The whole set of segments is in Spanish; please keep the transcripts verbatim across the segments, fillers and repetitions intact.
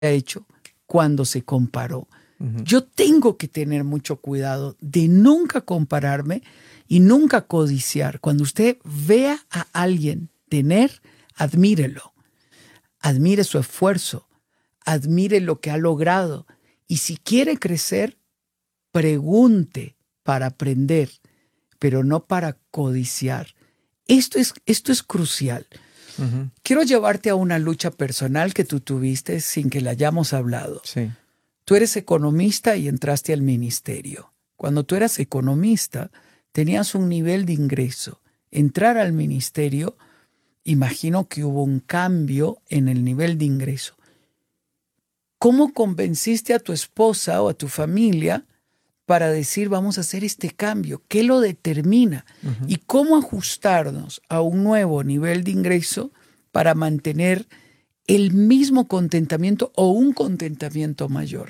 hecho cuando se comparó. Uh-huh. Yo tengo que tener mucho cuidado de nunca compararme y nunca codiciar. Cuando usted vea a alguien tener, admírelo. Admire su esfuerzo. Admire lo que ha logrado. Y si quiere crecer, pregunte para aprender, pero no para codiciar. Esto es, esto es crucial. Uh-huh. Quiero llevarte a una lucha personal que tú tuviste sin que la hayamos hablado. Sí. Tú eres economista y entraste al ministerio. Cuando tú eras economista, tenías un nivel de ingreso. Entrar al ministerio, imagino que hubo un cambio en el nivel de ingreso. ¿Cómo convenciste a tu esposa o a tu familia para decir vamos a hacer este cambio? ¿Qué lo determina? Uh-huh. ¿Y cómo ajustarnos a un nuevo nivel de ingreso para mantener el mismo contentamiento o un contentamiento mayor?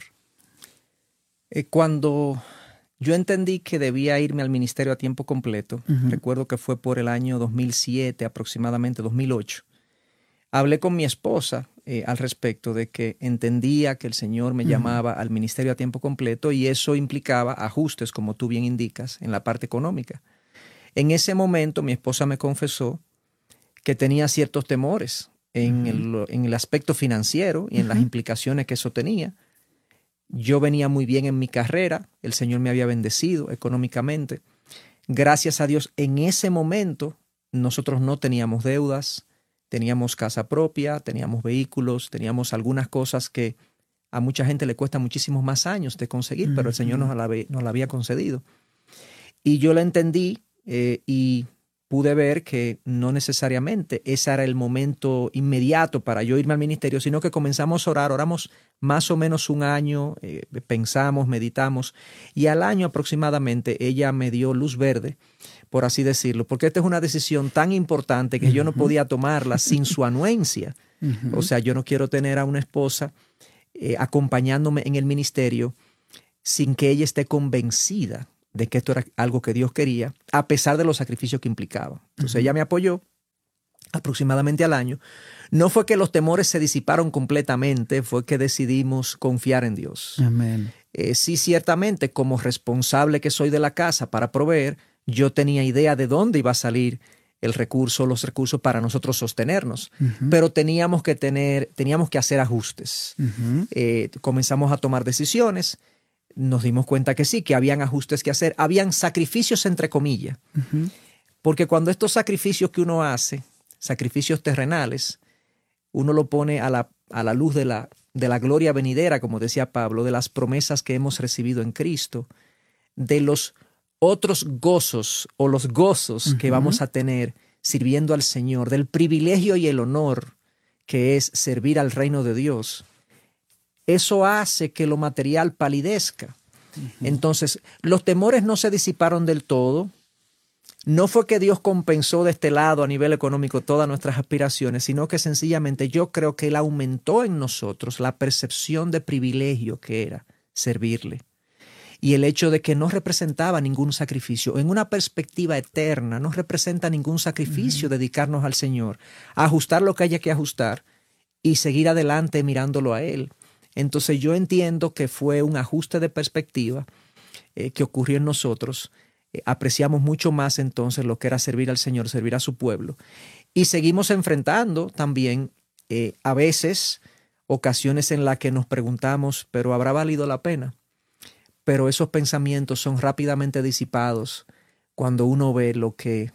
Eh, cuando yo entendí que debía irme al ministerio a tiempo completo, uh-huh. recuerdo que fue por el año dos mil siete, aproximadamente dos mil ocho, hablé con mi esposa eh, al respecto de que entendía que el Señor me uh-huh. llamaba al ministerio a tiempo completo y eso implicaba ajustes, como tú bien indicas, en la parte económica. En ese momento mi esposa me confesó que tenía ciertos temores en, uh-huh. el, en el aspecto financiero y en uh-huh. las implicaciones que eso tenía. Yo venía muy bien en mi carrera, el Señor me había bendecido económicamente. Gracias a Dios, en ese momento nosotros no teníamos deudas, teníamos casa propia, teníamos vehículos, teníamos algunas cosas que a mucha gente le cuesta muchísimos más años de conseguir, uh-huh. pero el Señor nos la, nos la había concedido. Y yo la entendí eh, y pude ver que no necesariamente ese era el momento inmediato para yo irme al ministerio, sino que comenzamos a orar, oramos más o menos un año, eh, pensamos, meditamos, y al año aproximadamente ella me dio luz verde, por así decirlo, porque esta es una decisión tan importante que uh-huh. yo no podía tomarla sin su anuencia. Uh-huh. O sea, yo no quiero tener a una esposa eh, acompañándome en el ministerio sin que ella esté convencida de que esto era algo que Dios quería, a pesar de los sacrificios que implicaba. Entonces uh-huh. ella me apoyó aproximadamente al año. No fue que los temores se disiparon completamente, fue que decidimos confiar en Dios. Amén. Eh, sí, ciertamente, como responsable que soy de la casa para proveer, yo tenía idea de dónde iba a salir el recurso, los recursos para nosotros sostenernos. Uh-huh. Pero teníamos que tener, teníamos que hacer ajustes. Uh-huh. Eh, comenzamos a tomar decisiones. Nos dimos cuenta que sí, que habían ajustes que hacer, habían sacrificios entre comillas, uh-huh. porque cuando estos sacrificios que uno hace, sacrificios terrenales, uno lo pone a la, a la luz de la, de la gloria venidera, como decía Pablo, de las promesas que hemos recibido en Cristo, de los otros gozos o los gozos uh-huh. que vamos a tener sirviendo al Señor, del privilegio y el honor que es servir al reino de Dios. Eso hace que lo material palidezca. Uh-huh. Entonces, los temores no se disiparon del todo. No fue que Dios compensó de este lado a nivel económico todas nuestras aspiraciones, sino que sencillamente yo creo que Él aumentó en nosotros la percepción de privilegio que era servirle. Y el hecho de que no representaba ningún sacrificio. En una perspectiva eterna no representa ningún sacrificio uh-huh. dedicarnos al Señor, ajustar lo que haya que ajustar y seguir adelante mirándolo a Él. Entonces yo entiendo que fue un ajuste de perspectiva eh, que ocurrió en nosotros. Eh, apreciamos mucho más entonces lo que era servir al Señor, servir a su pueblo. Y seguimos enfrentando también eh, a veces ocasiones en las que nos preguntamos, ¿pero habrá valido la pena? Pero esos pensamientos son rápidamente disipados cuando uno ve lo que,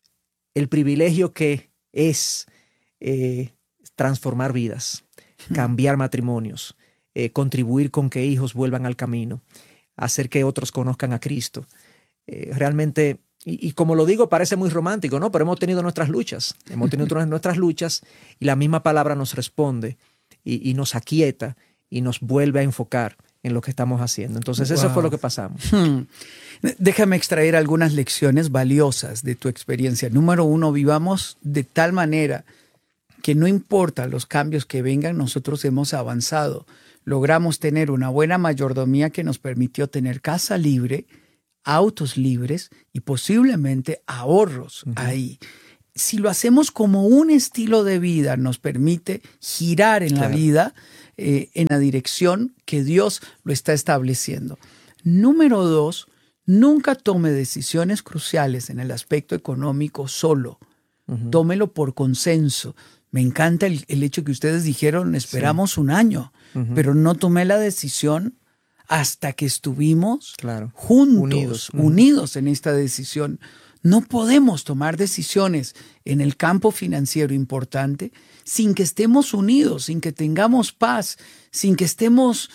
el privilegio que es eh, transformar vidas, cambiar matrimonios, eh, contribuir con que hijos vuelvan al camino, hacer que otros conozcan a Cristo. Eh, realmente, y, y como lo digo, parece muy romántico, ¿no? Pero hemos tenido nuestras luchas, hemos tenido nuestras luchas y la misma palabra nos responde y, y nos aquieta y nos vuelve a enfocar en lo que estamos haciendo. Entonces, wow. eso fue lo que pasamos. Hmm. Déjame extraer algunas lecciones valiosas de tu experiencia. Número uno, vivamos de tal manera que no importa los cambios que vengan, nosotros hemos avanzado. Logramos tener una buena mayordomía que nos permitió tener casa libre, autos libres y posiblemente ahorros uh-huh. ahí. Si lo hacemos como un estilo de vida, nos permite girar en claro. la vida, eh, en la dirección que Dios lo está estableciendo. Número dos, nunca tome decisiones cruciales en el aspecto económico solo. Uh-huh. Tómelo por consenso. Me encanta el, el hecho que ustedes dijeron, esperamos sí. un año, uh-huh. pero no tomé la decisión hasta que estuvimos claro. juntos, unidos. Uh-huh. unidos en esta decisión. No podemos tomar decisiones en el campo financiero importante sin que estemos unidos, sin que tengamos paz, sin que estemos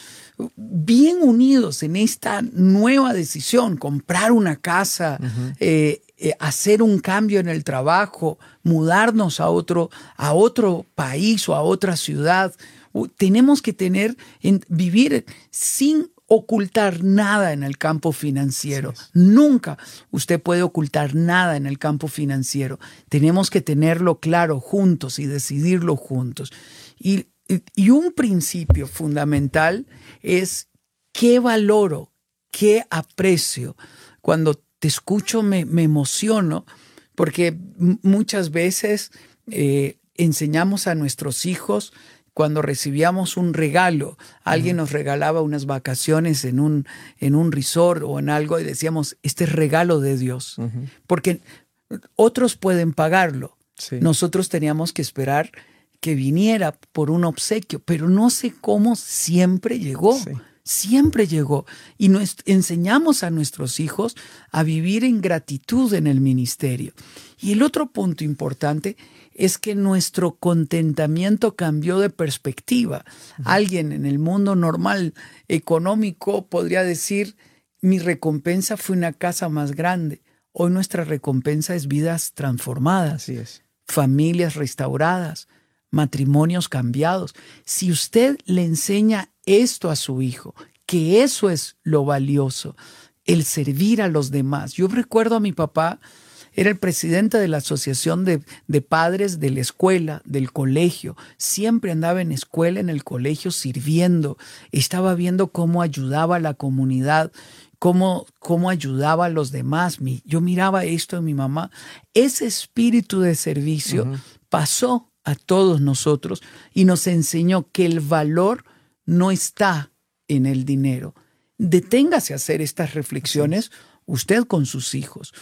bien unidos en esta nueva decisión, comprar una casa, uh-huh. eh, eh, hacer un cambio en el trabajo, mudarnos a otro, a otro país o a otra ciudad. Tenemos que tener, en, vivir sin ocultar nada en el campo financiero. Sí. Nunca usted puede ocultar nada en el campo financiero. Tenemos que tenerlo claro juntos y decidirlo juntos. Y, y un principio fundamental es qué valoro, qué aprecio. Cuando te escucho me, me emociono porque muchas veces eh, enseñamos a nuestros hijos. Cuando recibíamos un regalo, alguien nos regalaba unas vacaciones en un, en un resort o en algo y decíamos, este es regalo de Dios. Uh-huh. Porque otros pueden pagarlo. Sí. Nosotros teníamos que esperar que viniera por un obsequio, pero no sé cómo siempre llegó. Sí. Siempre llegó. Y nos enseñamos a nuestros hijos a vivir en gratitud en el ministerio. Y el otro punto importante es que nuestro contentamiento cambió de perspectiva. Uh-huh. Alguien en el mundo normal económico podría decir, mi recompensa fue una casa más grande. Hoy nuestra recompensa es vidas transformadas, Así es. Familias restauradas, matrimonios cambiados. Si usted le enseña esto a su hijo, que eso es lo valioso, el servir a los demás. Yo recuerdo a mi papá, era el presidente de la asociación de, de padres de la escuela, del colegio. Siempre andaba en escuela, en el colegio, sirviendo. Estaba viendo cómo ayudaba a la comunidad, cómo, cómo ayudaba a los demás. Yo miraba esto en mi mamá. Ese espíritu de servicio uh-huh. pasó a todos nosotros y nos enseñó que el valor no está en el dinero. Deténgase a hacer estas reflexiones usted con sus hijos.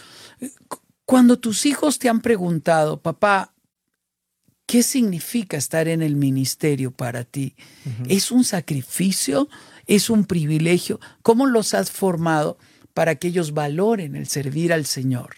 Cuando tus hijos te han preguntado, papá, ¿qué significa estar en el ministerio para ti? Uh-huh. ¿Es un sacrificio? ¿Es un privilegio? ¿Cómo los has formado para que ellos valoren el servir al Señor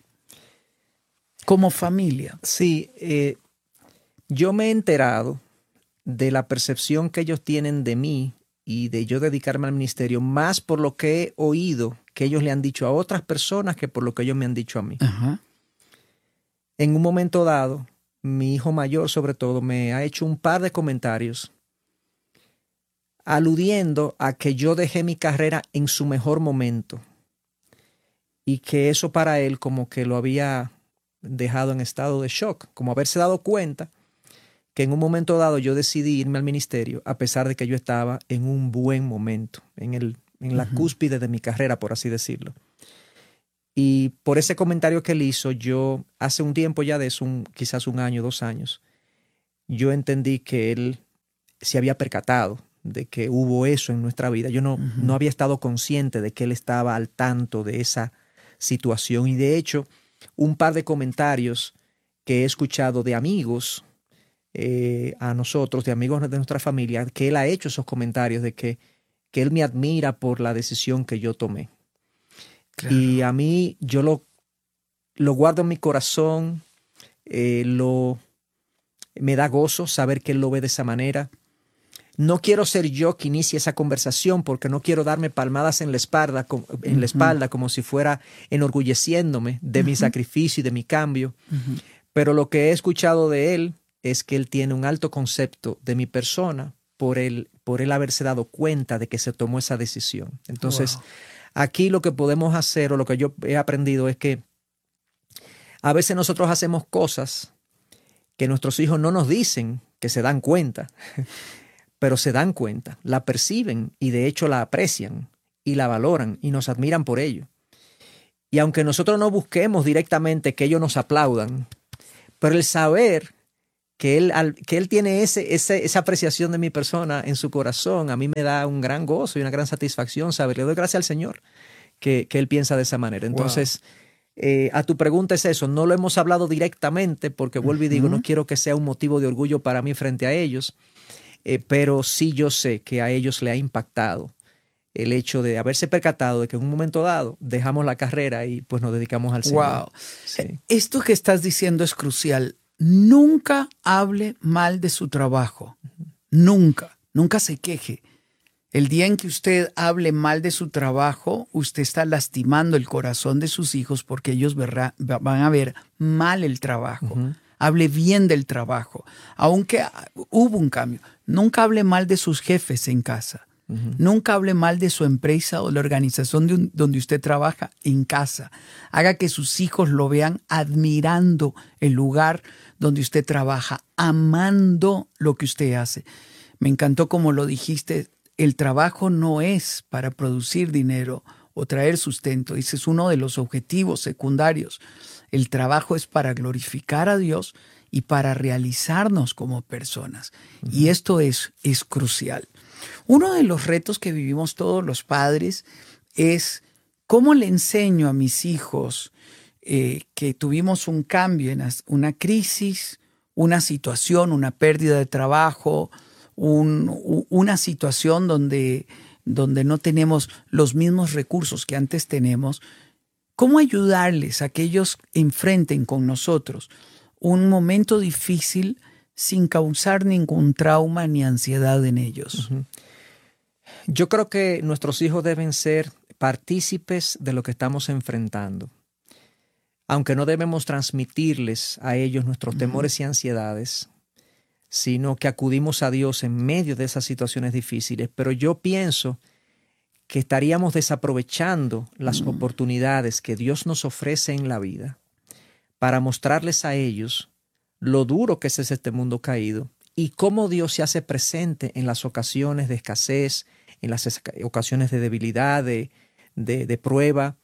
como familia? Sí, eh, yo me he enterado de la percepción que ellos tienen de mí y de yo dedicarme al ministerio, más por lo que he oído que ellos le han dicho a otras personas que por lo que ellos me han dicho a mí. Uh-huh. En un momento dado, mi hijo mayor sobre todo me ha hecho un par de comentarios aludiendo a que yo dejé mi carrera en su mejor momento y que eso para él como que lo había dejado en estado de shock, como haberse dado cuenta que en un momento dado yo decidí irme al ministerio a pesar de que yo estaba en un buen momento, en, el, en la uh-huh. cúspide de mi carrera, por así decirlo. Y por ese comentario que él hizo, yo hace un tiempo ya de eso, un, quizás un año, dos años, yo entendí que él se había percatado de que hubo eso en nuestra vida. Yo no, uh-huh. no había estado consciente de que él estaba al tanto de esa situación. Y de hecho, un par de comentarios que he escuchado de amigos eh, a nosotros, de amigos de nuestra familia, que él ha hecho esos comentarios de que, que él me admira por la decisión que yo tomé. Claro. Y a mí, yo lo, lo guardo en mi corazón, eh, lo, me da gozo saber que él lo ve de esa manera. No quiero ser yo que inicie esa conversación porque no quiero darme palmadas en la espalda, en la espalda uh-huh. como si fuera enorgulleciéndome de uh-huh. mi sacrificio y de mi cambio. Uh-huh. Pero lo que he escuchado de él es que él tiene un alto concepto de mi persona por él, por él haberse dado cuenta de que se tomó esa decisión. Entonces, wow. aquí lo que podemos hacer, o lo que yo he aprendido, es que a veces nosotros hacemos cosas que nuestros hijos no nos dicen que se dan cuenta, pero se dan cuenta, la perciben y de hecho la aprecian y la valoran y nos admiran por ello. Y aunque nosotros no busquemos directamente que ellos nos aplaudan, pero el saber que él, al, que él tiene ese, ese, esa apreciación de mi persona en su corazón, a mí me da un gran gozo y una gran satisfacción saber. Le doy gracias al Señor que, que él piensa de esa manera. Entonces, wow. eh, a tu pregunta es eso. No lo hemos hablado directamente porque vuelvo uh-huh. y digo, no quiero que sea un motivo de orgullo para mí frente a ellos, eh, pero sí yo sé que a ellos le ha impactado el hecho de haberse percatado de que en un momento dado dejamos la carrera y pues nos dedicamos al Señor. Wow. Sí. Esto que estás diciendo es crucial. Nunca hable mal de su trabajo. Uh-huh. Nunca. Nunca se queje. El día en que usted hable mal de su trabajo, usted está lastimando el corazón de sus hijos porque ellos verá, van a ver mal el trabajo. Uh-huh. Hable bien del trabajo. Aunque hubo un cambio. Nunca hable mal de sus jefes en casa. Uh-huh. Nunca hable mal de su empresa o la organización de un, donde usted trabaja en casa. Haga que sus hijos lo vean admirando el lugar donde usted trabaja, amando lo que usted hace. Me encantó como lo dijiste, el trabajo no es para producir dinero o traer sustento. Ese es uno de los objetivos secundarios. El trabajo es para glorificar a Dios y para realizarnos como personas. Uh-huh. Y esto es, es crucial. Uno de los retos que vivimos todos los padres es cómo le enseño a mis hijos eh, que tuvimos un cambio, en una crisis, una situación, una pérdida de trabajo, un, una situación donde, donde no tenemos los mismos recursos que antes tenemos. ¿Cómo ayudarles a que ellos enfrenten con nosotros un momento difícil sin causar ningún trauma ni ansiedad en ellos? Uh-huh. Yo creo que nuestros hijos deben ser partícipes de lo que estamos enfrentando. Aunque no debemos transmitirles a ellos nuestros temores uh-huh. y ansiedades, sino que acudimos a Dios en medio de esas situaciones difíciles. Pero yo pienso que estaríamos desaprovechando las uh-huh. oportunidades que Dios nos ofrece en la vida para mostrarles a ellos lo duro que es este mundo caído y cómo Dios se hace presente en las ocasiones de escasez, en las ocasiones de debilidad, de, de, de prueba.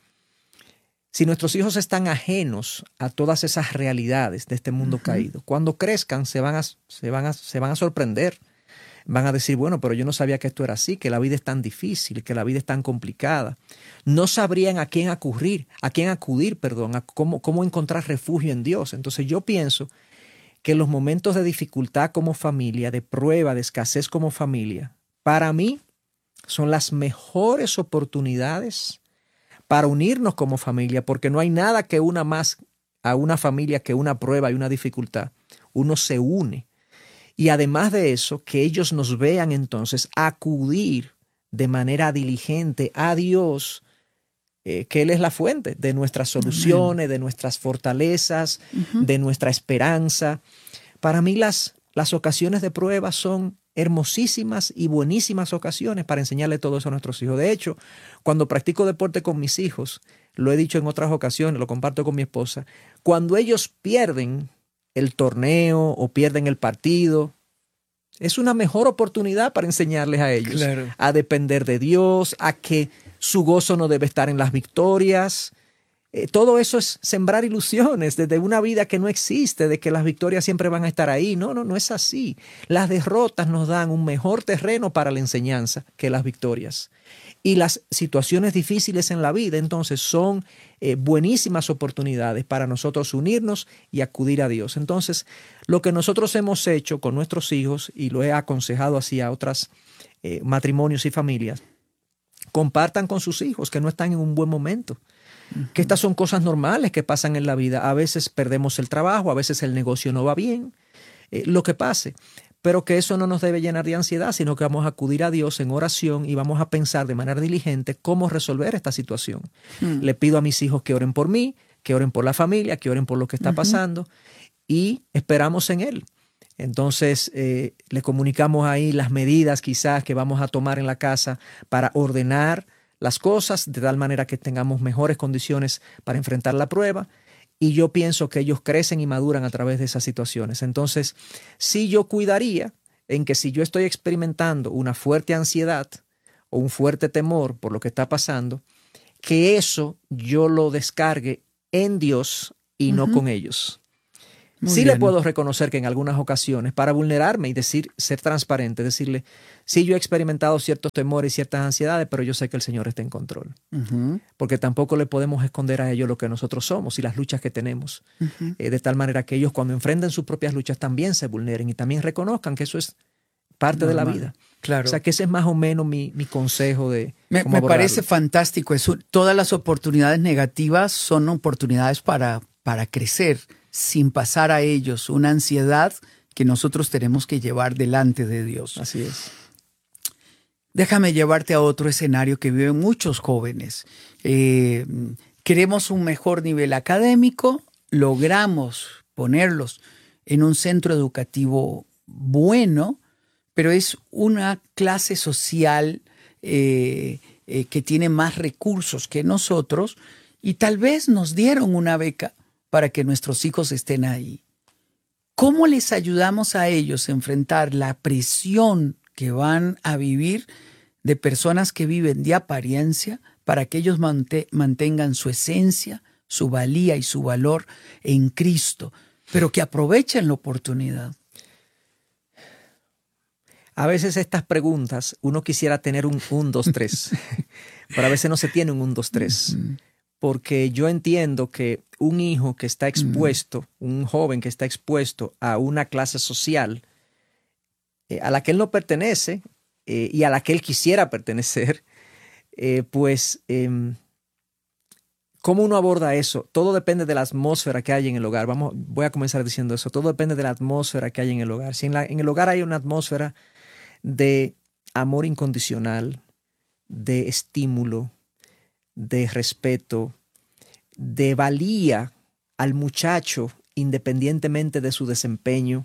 Si nuestros hijos están ajenos a todas esas realidades de este mundo uh-huh. caído, cuando crezcan se van, a, se, van a, se van a sorprender. Van a decir, bueno, pero yo no sabía que esto era así, que la vida es tan difícil, que la vida es tan complicada. No sabrían a quién acudir, a quién acudir, perdón, a cómo, cómo encontrar refugio en Dios. Entonces yo pienso que los momentos de dificultad como familia, de prueba, de escasez como familia, para mí son las mejores oportunidades para unirnos como familia, porque no hay nada que una más a una familia que una prueba y una dificultad. Uno se une. Y además de eso, que ellos nos vean entonces acudir de manera diligente a Dios, eh, que Él es la fuente de nuestras soluciones, Amén. De nuestras fortalezas, uh-huh. de nuestra esperanza. Para mí las, las ocasiones de prueba son hermosísimas y buenísimas ocasiones para enseñarle todo eso a nuestros hijos. De hecho, cuando practico deporte con mis hijos, lo he dicho en otras ocasiones, lo comparto con mi esposa, cuando ellos pierden el torneo o pierden el partido, es una mejor oportunidad para enseñarles a ellos claro. a depender de Dios, a que su gozo no debe estar en las victorias. Eh, todo eso es sembrar ilusiones desde una vida que no existe, de que las victorias siempre van a estar ahí. No, no, no es así. Las derrotas nos dan un mejor terreno para la enseñanza que las victorias. Y las situaciones difíciles en la vida, entonces, son eh, buenísimas oportunidades para nosotros unirnos y acudir a Dios. Entonces, lo que nosotros hemos hecho con nuestros hijos, y lo he aconsejado así a otros eh, matrimonios y familias, compartan con sus hijos que no están en un buen momento. Uh-huh. Que estas son cosas normales que pasan en la vida. A veces perdemos el trabajo, a veces el negocio no va bien, eh, lo que pase. Pero que eso no nos debe llenar de ansiedad, sino que vamos a acudir a Dios en oración y vamos a pensar de manera diligente cómo resolver esta situación. Hmm. Le pido a mis hijos que oren por mí, que oren por la familia, que oren por lo que está uh-huh. pasando y esperamos en Él. Entonces eh, le comunicamos ahí las medidas quizás que vamos a tomar en la casa para ordenar las cosas de tal manera que tengamos mejores condiciones para enfrentar la prueba. Y yo pienso que ellos crecen y maduran a través de esas situaciones. Entonces, sí yo cuidaría en que si yo estoy experimentando una fuerte ansiedad o un fuerte temor por lo que está pasando, que eso yo lo descargue en Dios y uh-huh. no con ellos. Muy sí bien. Le puedo reconocer que en algunas ocasiones, para vulnerarme y decir, ser transparente, decirle, sí, yo he experimentado ciertos temores y ciertas ansiedades, pero yo sé que el Señor está en control. Uh-huh. Porque tampoco le podemos esconder a ellos lo que nosotros somos y las luchas que tenemos. Uh-huh. Eh, de tal manera que ellos, cuando enfrenten sus propias luchas, también se vulneren y también reconozcan que eso es parte Normal. de la vida. Claro. O sea, que ese es más o menos mi, mi consejo de Me, cómo me parece fantástico. Eso, todas las oportunidades negativas son oportunidades para, para crecer, sin pasar a ellos una ansiedad que nosotros tenemos que llevar delante de Dios. Así es. Déjame llevarte a otro escenario que viven muchos jóvenes. Eh, queremos un mejor nivel académico, logramos ponerlos en un centro educativo bueno, pero es una clase social eh, eh, que tiene más recursos que nosotros y tal vez nos dieron una beca para que nuestros hijos estén ahí. ¿Cómo les ayudamos a ellos a enfrentar la presión que van a vivir de personas que viven de apariencia para que ellos mant- mantengan su esencia, su valía y su valor en Cristo, pero que aprovechen la oportunidad? A veces estas preguntas, uno quisiera tener un uno, dos, tres, pero a veces no se tiene un uno, dos, tres. Porque yo entiendo que un hijo que está expuesto, un joven que está expuesto a una clase social eh, a la que él no pertenece eh, y a la que él quisiera pertenecer, eh, pues, eh, ¿cómo uno aborda eso? Todo depende de la atmósfera que hay en el hogar. Vamos, voy a comenzar diciendo eso. Todo depende de la atmósfera que hay en el hogar. Si en, la, en el hogar hay una atmósfera de amor incondicional, de estímulo, de respeto, de valía al muchacho independientemente de su desempeño,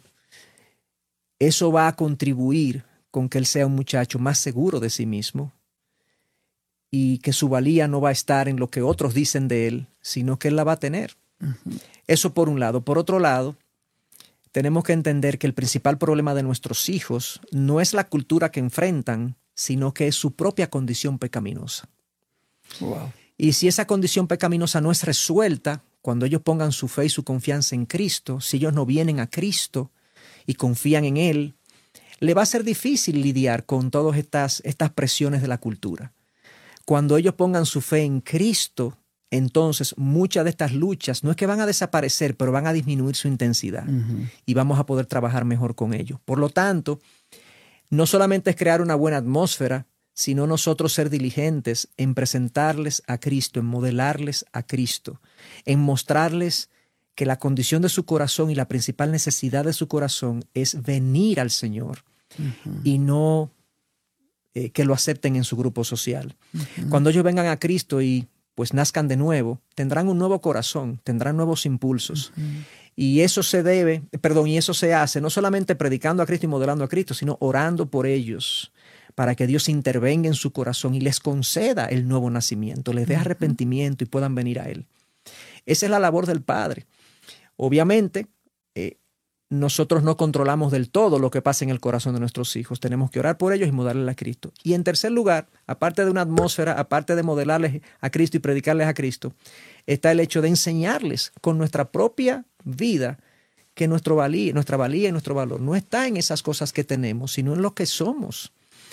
eso va a contribuir con que él sea un muchacho más seguro de sí mismo y que su valía no va a estar en lo que otros dicen de él, sino que él la va a tener. Uh-huh. Eso por un lado. Por otro lado, tenemos que entender que el principal problema de nuestros hijos no es la cultura que enfrentan, sino que es su propia condición pecaminosa. Wow. Y si esa condición pecaminosa no es resuelta, cuando ellos pongan su fe y su confianza en Cristo, si ellos no vienen a Cristo y confían en Él, le va a ser difícil lidiar con todas estas, estas presiones de la cultura. Cuando ellos pongan su fe en Cristo, entonces muchas de estas luchas no es que van a desaparecer, pero van a disminuir su intensidad. Uh-huh. Y vamos a poder trabajar mejor con ellos. Por lo tanto, no solamente es crear una buena atmósfera, sino nosotros ser diligentes en presentarles a Cristo, en modelarles a Cristo, en mostrarles que la condición de su corazón y la principal necesidad de su corazón es venir al Señor uh-huh. y no eh, que lo acepten en su grupo social. Uh-huh. Cuando ellos vengan a Cristo y pues nazcan de nuevo, tendrán un nuevo corazón, tendrán nuevos impulsos. Uh-huh. Y eso se debe, perdón, y eso se hace no solamente predicando a Cristo y modelando a Cristo, sino orando por ellos, para que Dios intervenga en su corazón y les conceda el nuevo nacimiento, les dé arrepentimiento y puedan venir a Él. Esa es la labor del Padre. Obviamente, eh, nosotros no controlamos del todo lo que pasa en el corazón de nuestros hijos. Tenemos que orar por ellos y modelarles a Cristo. Y en tercer lugar, aparte de una atmósfera, aparte de modelarles a Cristo y predicarles a Cristo, está el hecho de enseñarles con nuestra propia vida que nuestro valía, nuestra valía y nuestro valor no está en esas cosas que tenemos, sino en lo que somos.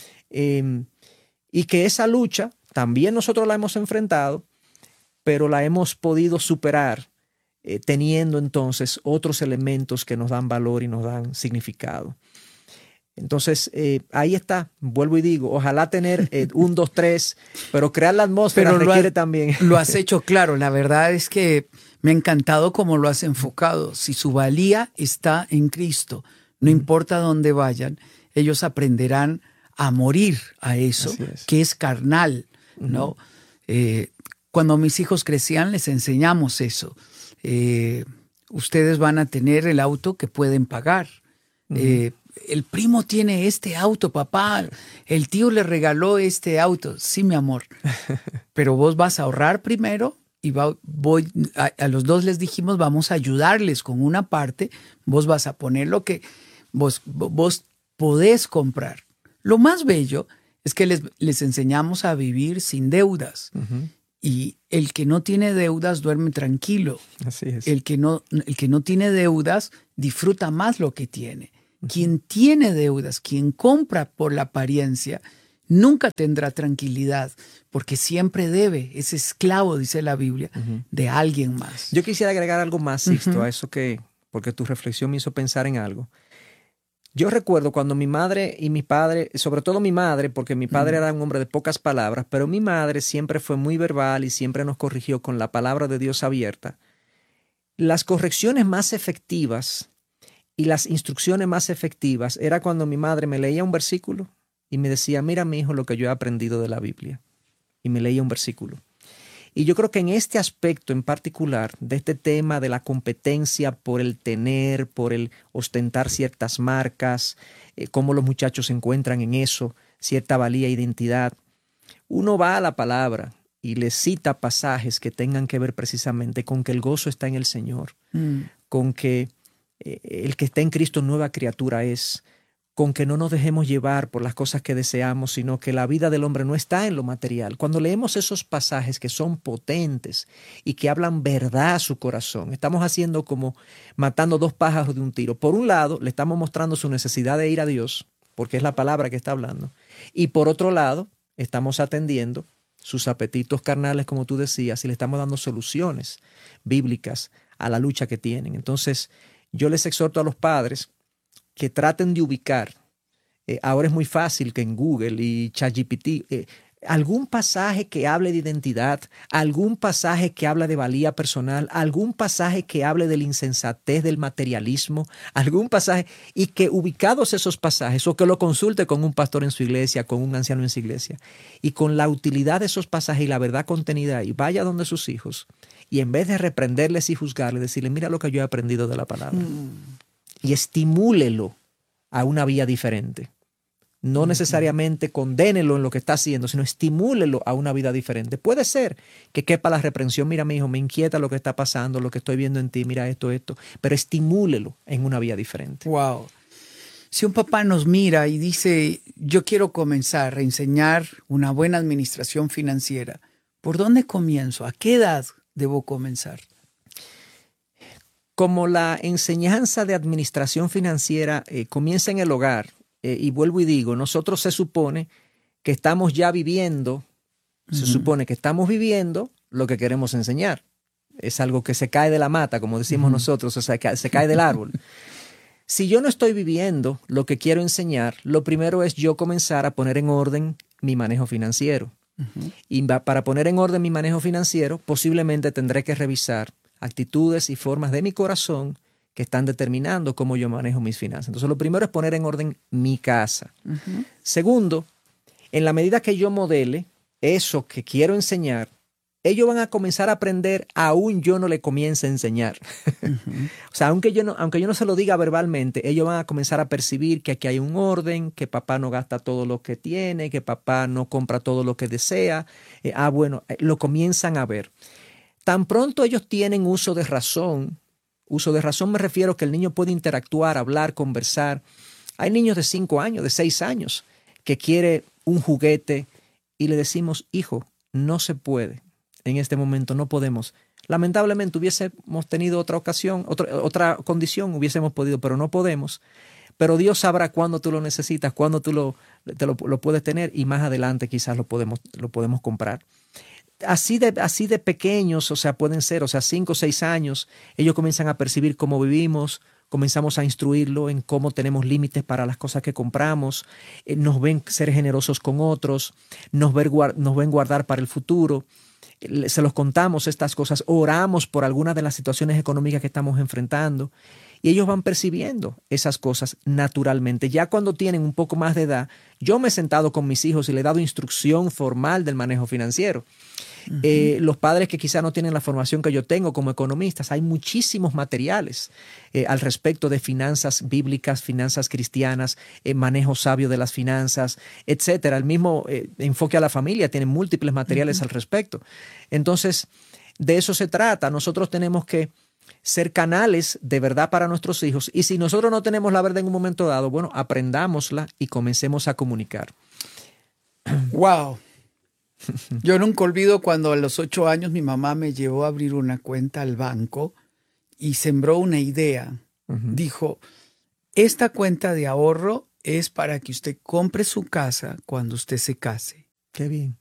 Eh, y que esa lucha también nosotros la hemos enfrentado, pero la hemos podido superar eh, teniendo entonces otros elementos que nos dan valor y nos dan significado. Entonces, eh, ahí está, vuelvo y digo, ojalá tener eh, un, dos, tres, pero crear la atmósfera pero requiere ha, también. Lo has hecho claro, la verdad es que me ha encantado cómo lo has enfocado. Si su valía está en Cristo, no mm. importa dónde vayan, ellos aprenderán a morir a eso, es. que es carnal, ¿no? Uh-huh. Eh, cuando mis hijos crecían, les enseñamos eso. Eh, ustedes van a tener el auto que pueden pagar. Uh-huh. Eh, el primo tiene este auto, papá. El tío le regaló este auto. Sí, mi amor. Pero vos vas a ahorrar primero y va, voy, a, a los dos les dijimos, vamos a ayudarles con una parte. Vos vas a poner lo que vos, vos podés comprar. Lo más bello es que les, les enseñamos a vivir sin deudas. Uh-huh. Y el que no tiene deudas duerme tranquilo. Así es. El que no, el que no tiene deudas disfruta más lo que tiene. Uh-huh. Quien tiene deudas, quien compra por la apariencia, nunca tendrá tranquilidad, porque siempre debe, es esclavo, dice la Biblia, uh-huh. de alguien más. Yo quisiera agregar algo más, Sixto, uh-huh. a eso que, porque tu reflexión me hizo pensar en algo. Yo recuerdo cuando mi madre y mi padre, sobre todo mi madre, porque mi padre uh-huh. era un hombre de pocas palabras, pero mi madre siempre fue muy verbal y siempre nos corrigió con la palabra de Dios abierta. Las correcciones más efectivas y las instrucciones más efectivas era cuando mi madre me leía un versículo y me decía, mira, mi hijo, lo que yo he aprendido de la Biblia. Y me leía un versículo. Y yo creo que en este aspecto en particular, de este tema de la competencia por el tener, por el ostentar ciertas marcas, eh, cómo los muchachos se encuentran en eso, cierta valía e identidad, uno va a la palabra y le cita pasajes que tengan que ver precisamente con que el gozo está en el Señor, mm. con que eh, el que está en Cristo nueva criatura es, con que no nos dejemos llevar por las cosas que deseamos, sino que la vida del hombre no está en lo material. Cuando leemos esos pasajes que son potentes y que hablan verdad a su corazón, estamos haciendo como matando dos pájaros de un tiro. Por un lado, le estamos mostrando su necesidad de ir a Dios, porque es la palabra que está hablando. Y por otro lado, estamos atendiendo sus apetitos carnales, como tú decías, y le estamos dando soluciones bíblicas a la lucha que tienen. Entonces, yo les exhorto a los padres que traten de ubicar, eh, ahora es muy fácil que en Google y ChatGPT, eh, algún pasaje que hable de identidad, algún pasaje que habla de valía personal, algún pasaje que hable de la insensatez del materialismo, algún pasaje, y que ubicados esos pasajes, o que lo consulte con un pastor en su iglesia, con un anciano en su iglesia, y con la utilidad de esos pasajes y la verdad contenida ahí, vaya donde sus hijos, y en vez de reprenderles y juzgarles, decirles, mira lo que yo he aprendido de la palabra. Mm. Y estimúlelo a una vía diferente. No necesariamente condénelo en lo que está haciendo, sino estimúlelo a una vida diferente. Puede ser que quepa la reprensión, mira mi hijo, me inquieta lo que está pasando, lo que estoy viendo en ti, mira esto, esto, pero estimúlelo en una vía diferente. Wow. Si un papá nos mira y dice, yo quiero comenzar a enseñar una buena administración financiera, ¿por dónde comienzo? ¿A qué edad debo comenzar? Como la enseñanza de administración financiera eh, comienza en el hogar, eh, y vuelvo y digo, nosotros se supone que estamos ya viviendo, uh-huh. se supone que estamos viviendo lo que queremos enseñar. Es algo que se cae de la mata, como decimos uh-huh. nosotros, o sea, que se cae del árbol. Si yo no estoy viviendo lo que quiero enseñar, lo primero es yo comenzar a poner en orden mi manejo financiero. Uh-huh. Y para poner en orden mi manejo financiero, posiblemente tendré que revisar actitudes y formas de mi corazón que están determinando cómo yo manejo mis finanzas. Entonces, lo primero es poner en orden mi casa. Uh-huh. Segundo, en la medida que yo modele eso que quiero enseñar, ellos van a comenzar a aprender aún yo no le comience a enseñar. Uh-huh. O sea, aunque yo, no, aunque yo no se lo diga verbalmente, ellos van a comenzar a percibir que aquí hay un orden, que papá no gasta todo lo que tiene, que papá no compra todo lo que desea. Eh, ah, bueno, eh, lo comienzan a ver. Tan pronto ellos tienen uso de razón, uso de razón me refiero que el niño puede interactuar, hablar, conversar. Hay niños de cinco años, de seis años, que quiere un juguete y le decimos, hijo, no se puede. En este momento no podemos. Lamentablemente hubiésemos tenido otra ocasión, otra, otra condición, hubiésemos podido, pero no podemos. Pero Dios sabrá cuándo tú lo necesitas, cuándo tú lo, te lo, lo puedes tener y más adelante quizás lo podemos, lo podemos comprar. Así de, así de pequeños, o sea, pueden ser, o sea, cinco o seis años, ellos comienzan a percibir cómo vivimos, comenzamos a instruirlo en cómo tenemos límites para las cosas que compramos, eh, nos ven ser generosos con otros, nos ven, nos ven guardar para el futuro, eh, se los contamos estas cosas, oramos por algunas de las situaciones económicas que estamos enfrentando y ellos van percibiendo esas cosas naturalmente. Ya cuando tienen un poco más de edad, yo me he sentado con mis hijos y le he dado instrucción formal del manejo financiero. Uh-huh. Eh, los padres que quizá no tienen la formación que yo tengo como economistas, hay muchísimos materiales eh, al respecto de finanzas bíblicas, finanzas cristianas, eh, manejo sabio de las finanzas, etcétera. El mismo eh, enfoque a la familia tiene múltiples materiales uh-huh. al respecto. Entonces, de eso se trata. Nosotros tenemos que ser canales de verdad para nuestros hijos y si nosotros no tenemos la verdad en un momento dado, bueno, aprendámosla y comencemos a comunicar. Wow. Yo nunca olvido cuando a los ocho años mi mamá me llevó a abrir una cuenta al banco y sembró una idea. Uh-huh. Dijo, esta cuenta de ahorro es para que usted compre su casa cuando usted se case. Qué bien.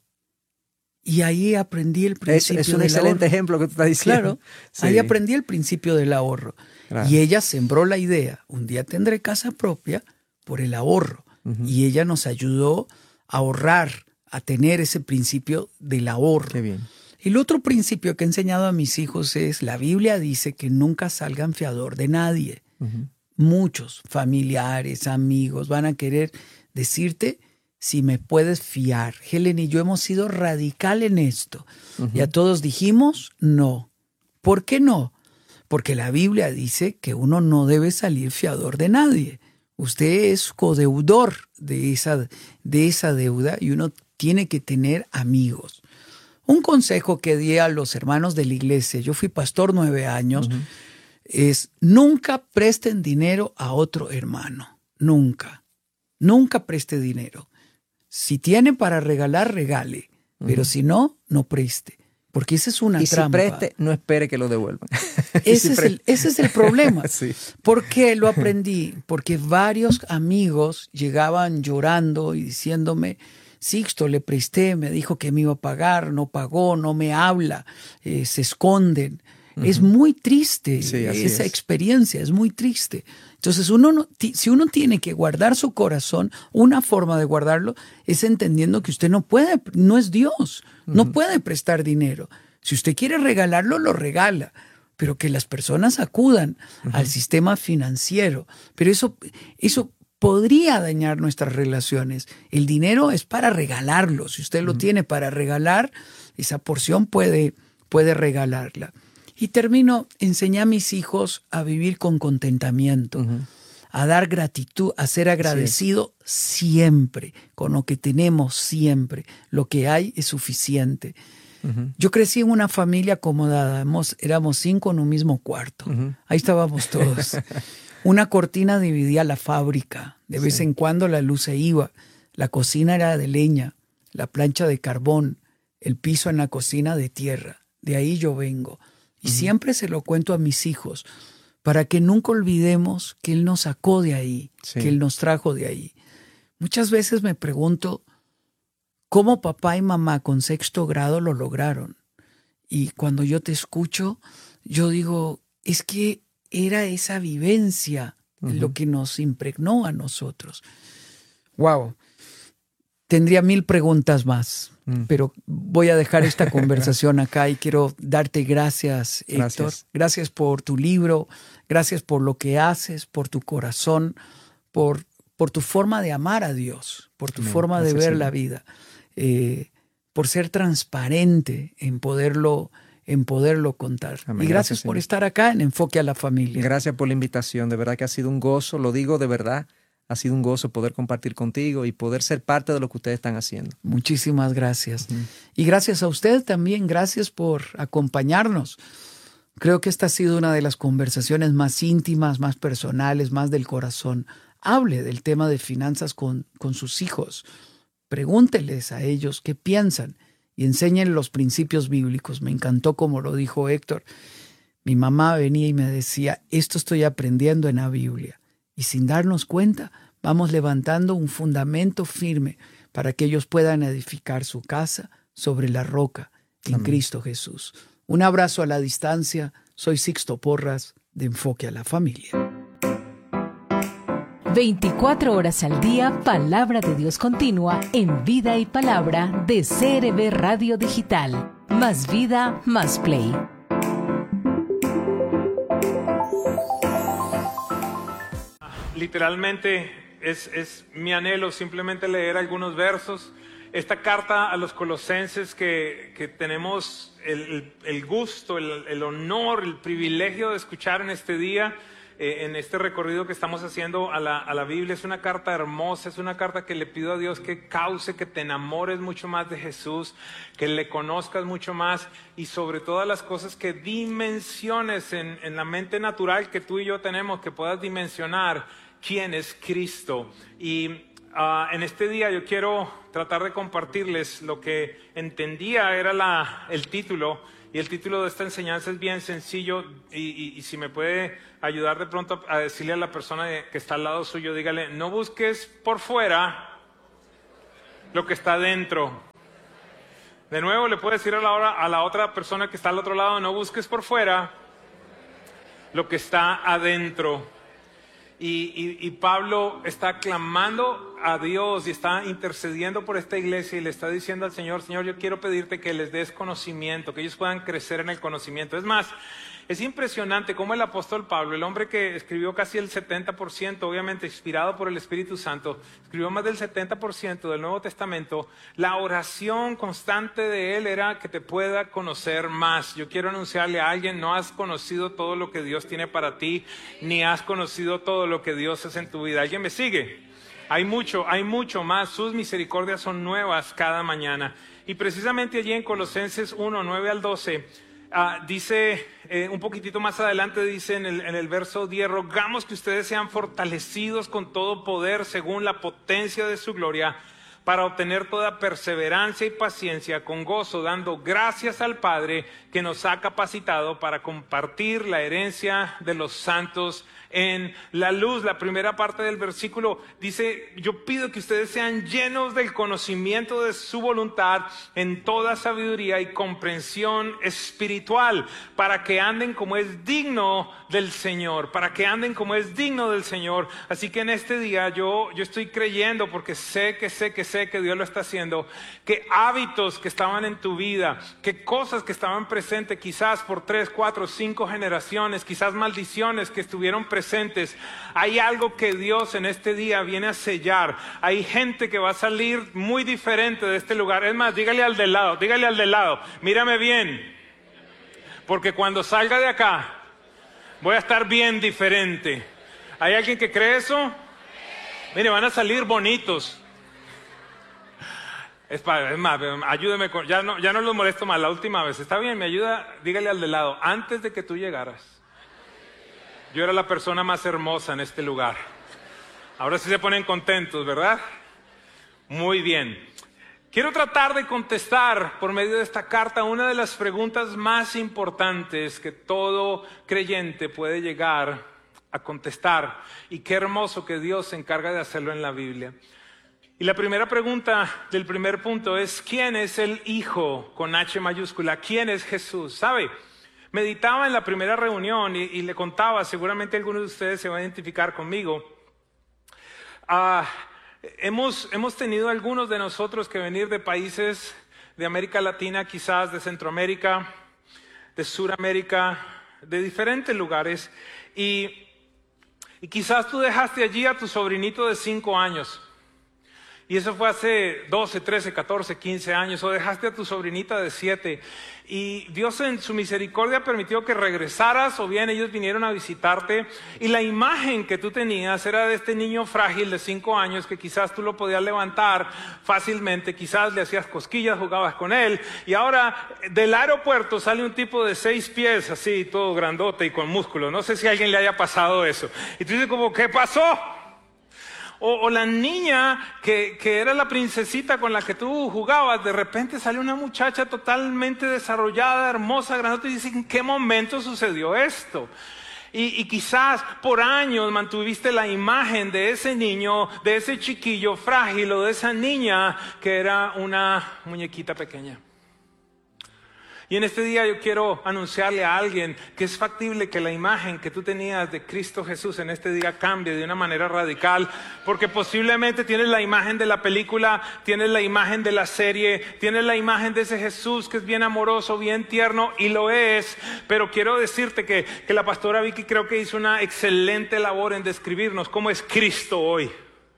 Y ahí aprendí el principio es, es un del excelente ahorro. ejemplo que tú estás diciendo. Claro, sí. Ahí aprendí el principio del ahorro. Claro. Y ella sembró la idea, un día tendré casa propia por el ahorro. Uh-huh. Y ella nos ayudó a ahorrar, a tener ese principio del ahorro. Qué bien. El otro principio que he enseñado a mis hijos es, la Biblia dice que nunca salgan fiador de nadie. Uh-huh. Muchos familiares, amigos van a querer decirte si me puedes fiar. Helen y yo hemos sido radical en esto. Uh-huh. Y a todos dijimos no. ¿Por qué no? Porque la Biblia dice que uno no debe salir fiador de nadie. Usted es codeudor de esa, de esa deuda y uno tiene que tener amigos. Un consejo que di a los hermanos de la iglesia, yo fui pastor nueve años, uh-huh. es nunca presten dinero a otro hermano. Nunca. Nunca preste dinero. Si tiene para regalar, regale. Uh-huh. Pero si no, no preste. Porque esa es una y trampa. Y si preste, no espere que lo devuelvan. Ese, si es el, ese es el problema. Sí. ¿Por qué lo aprendí? Porque varios amigos llegaban llorando y diciéndome, Sixto, le presté, me dijo que me iba a pagar, no pagó, no me habla, eh, se esconden. Uh-huh. Es muy triste sí, esa es. experiencia, es muy triste. Entonces, uno no, si uno tiene que guardar su corazón, una forma de guardarlo es entendiendo que usted no puede, no es Dios, uh-huh. no puede prestar dinero. Si usted quiere regalarlo, lo regala, pero que las personas acudan uh-huh. al sistema financiero. Pero eso, eso podría dañar nuestras relaciones. El dinero es para regalarlo. Si usted lo uh-huh. tiene para regalar, esa porción puede, puede regalarla. Y termino, enseñé a mis hijos a vivir con contentamiento, uh-huh. a dar gratitud, a ser agradecido sí. siempre, con lo que tenemos siempre. Lo que hay es suficiente. Uh-huh. Yo crecí en una familia acomodada, éramos, éramos cinco en un mismo cuarto. Uh-huh. Ahí estábamos todos. Una cortina dividía la fábrica. De vez sí. en cuando la luz se iba. La cocina era de leña, la plancha de carbón, el piso en la cocina de tierra. De ahí yo vengo. Y uh-huh. siempre se lo cuento a mis hijos, para que nunca olvidemos que Él nos sacó de ahí, sí. que Él nos trajo de ahí. Muchas veces me pregunto, ¿cómo papá y mamá con sexto grado lo lograron? Y cuando yo te escucho, yo digo, es que era esa vivencia uh-huh. lo que nos impregnó a nosotros. Wow. Tendría mil preguntas más, mm. pero voy a dejar esta conversación acá y quiero darte gracias, Héctor. Gracias. Gracias por tu libro, gracias por lo que haces, por tu corazón, por, por tu forma de amar a Dios, por tu Amén. forma gracias, de ver Señor. la vida, eh, por ser transparente en poderlo, en poderlo contar. Amén. Y gracias, gracias por estar acá en Enfoque a la Familia. Gracias por la invitación, de verdad que ha sido un gozo, lo digo de verdad. Ha sido un gozo poder compartir contigo y poder ser parte de lo que ustedes están haciendo. Muchísimas gracias. Uh-huh. Y gracias a usted también. Gracias por acompañarnos. Creo que esta ha sido una de las conversaciones más íntimas, más personales, más del corazón. Hable del tema de finanzas con, con sus hijos. Pregúnteles a ellos qué piensan y enseñen los principios bíblicos. Me encantó como lo dijo Héctor. Mi mamá venía y me decía, esto estoy aprendiendo en la Biblia. Y sin darnos cuenta, vamos levantando un fundamento firme para que ellos puedan edificar su casa sobre la roca en Amén. Cristo Jesús. Un abrazo a la distancia. Soy Sixto Porras de Enfoque a la Familia. veinticuatro horas al día, Palabra de Dios continua en Vida y Palabra de C R B Radio Digital. Más vida, más play. Literalmente es, es mi anhelo simplemente leer algunos versos. Esta carta a los colosenses que, que tenemos el, el, el gusto, el, el honor, el privilegio de escuchar en este día, eh, en este recorrido que estamos haciendo a la, a la Biblia. Es una carta hermosa, es una carta que le pido a Dios que cause que te enamores mucho más de Jesús, que le conozcas mucho más y sobre todas las cosas que dimensiones en, en la mente natural que tú y yo tenemos, que puedas dimensionar quién es Cristo. Y Uh, en este día yo quiero tratar de compartirles lo que entendía era la, el título, y el título de esta enseñanza es bien sencillo, y, y, y si me puede ayudar de pronto a decirle a la persona que está al lado suyo, dígale, no busques por fuera lo que está dentro. De nuevo le puede decir a la, hora, a la otra persona que está al otro lado, no busques por fuera lo que está adentro. Y, y, y Pablo está clamando a Dios y está intercediendo por esta iglesia y le está diciendo al Señor, Señor, yo quiero pedirte que les des conocimiento, que ellos puedan crecer en el conocimiento. Es más, es impresionante cómo el apóstol Pablo, el hombre que escribió casi el setenta por ciento, obviamente inspirado por el Espíritu Santo, escribió más del setenta por ciento del Nuevo Testamento, la oración constante de él era que te pueda conocer más. Yo quiero anunciarle a alguien, no has conocido todo lo que Dios tiene para ti, ni has conocido todo lo que Dios hace en tu vida. ¿Alguien me sigue? Hay mucho, hay mucho más. Sus misericordias son nuevas cada mañana. Y precisamente allí en Colosenses uno, nueve al doce, Uh, dice, eh, un poquitito más adelante dice en el, en el verso diez, rogamos que ustedes sean fortalecidos con todo poder según la potencia de su gloria, para obtener toda perseverancia y paciencia con gozo, dando gracias al Padre que nos ha capacitado para compartir la herencia de los santos en la luz. La primera parte del versículo dice, yo pido que ustedes sean llenos del conocimiento de su voluntad en toda sabiduría y comprensión espiritual, para que anden como es digno del Señor, para que anden como es digno del Señor. Así que en este día yo, yo estoy creyendo, porque sé que sé que sé que Dios lo está haciendo, que hábitos que estaban en tu vida, que cosas que estaban presentes quizás por tres, cuatro, cinco generaciones, quizás maldiciones que estuvieron presentes, hay algo que Dios en este día viene a sellar. Hay gente que va a salir muy diferente de este lugar. Es más, dígale al del lado, dígale al del lado, mírame bien, porque cuando salga de acá voy a estar bien diferente. ¿Hay alguien que cree eso? Mire, van a salir bonitos. Es, para, es más, ayúdeme, con, ya, no, ya no los molesto más, la última vez. Está bien, me ayuda, dígale al de lado, antes de que tú llegaras, yo era la persona más hermosa en este lugar. Ahora sí se ponen contentos, ¿verdad? Muy bien. Quiero tratar de contestar por medio de esta carta una de las preguntas más importantes que todo creyente puede llegar a contestar. Y qué hermoso que Dios se encarga de hacerlo en la Biblia. Y la primera pregunta del primer punto es, ¿quién es el Hijo con H mayúscula? ¿Quién es Jesús? ¿Sabe? Meditaba en la primera reunión y, y le contaba, seguramente algunos de ustedes se van a identificar conmigo. Uh, hemos, hemos tenido algunos de nosotros que venir de países de América Latina, quizás de Centroamérica, de Suramérica, de diferentes lugares. Y, y quizás tú dejaste allí a tu sobrinito de cinco años. Y eso fue hace doce, trece, catorce, quince años. O dejaste a tu sobrinita de siete. Y Dios en su misericordia permitió que regresaras, o bien ellos vinieron a visitarte. Y la imagen que tú tenías era de este niño frágil de cinco años que quizás tú lo podías levantar fácilmente. Quizás le hacías cosquillas, jugabas con él. Y ahora del aeropuerto sale un tipo de seis pies, así, todo grandote y con músculo. No sé si a alguien le haya pasado eso. Y tú dices como, ¿qué pasó? O, o la niña que, que era la princesita con la que tú jugabas, de repente sale una muchacha totalmente desarrollada, hermosa, grandota, y dices, ¿en qué momento sucedió esto? Y, y quizás por años mantuviste la imagen de ese niño, de ese chiquillo frágil, o de esa niña que era una muñequita pequeña. Y en este día yo quiero anunciarle a alguien que es factible que la imagen que tú tenías de Cristo Jesús en este día cambie de una manera radical, porque posiblemente tienes la imagen de la película, tienes la imagen de la serie, tienes la imagen de ese Jesús que es bien amoroso, bien tierno, y lo es, pero quiero decirte que, que la pastora Vicky creo que hizo una excelente labor en describirnos cómo es Cristo hoy.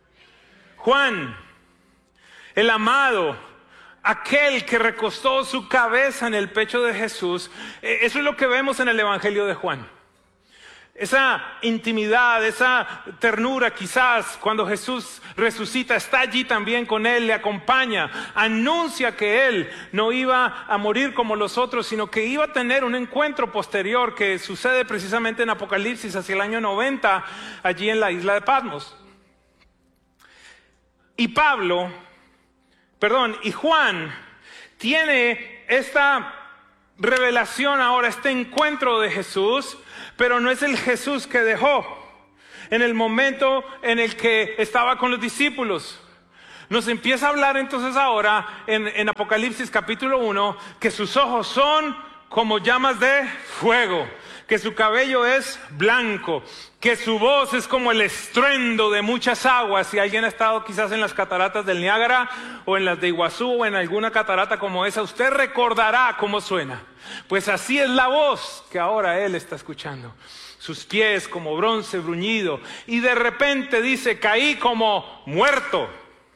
Juan, el amado, aquel que recostó su cabeza en el pecho de Jesús, eso es lo que vemos en el Evangelio de Juan. Esa intimidad, esa ternura quizás cuando Jesús resucita, está allí también con él, le acompaña, anuncia que él no iba a morir como los otros, sino que iba a tener un encuentro posterior que sucede precisamente en Apocalipsis hacia el año noventa, allí en la isla de Patmos. Y Pablo, perdón, y Juan tiene esta revelación ahora, este encuentro de Jesús, pero no es el Jesús que dejó en el momento en el que estaba con los discípulos. Nos empieza a hablar entonces ahora en, en Apocalipsis capítulo uno que sus ojos son como llamas de fuego, que su cabello es blanco, que su voz es como el estruendo de muchas aguas. Si alguien ha estado quizás en las cataratas del Niágara o en las de Iguazú o en alguna catarata como esa, usted recordará cómo suena. Pues así es la voz que ahora él está escuchando. Sus pies como bronce bruñido, y de repente dice, caí como muerto.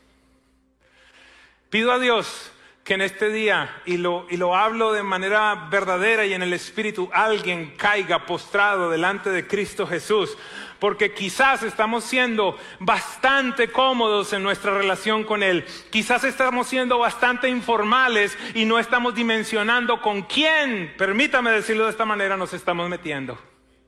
Pido a Dios que en este día, y lo, y lo hablo de manera verdadera y en el Espíritu, alguien caiga postrado delante de Cristo Jesús, porque quizás estamos siendo bastante cómodos en nuestra relación con Él, quizás estamos siendo bastante informales y no estamos dimensionando con quién, permítame decirlo de esta manera, nos estamos metiendo.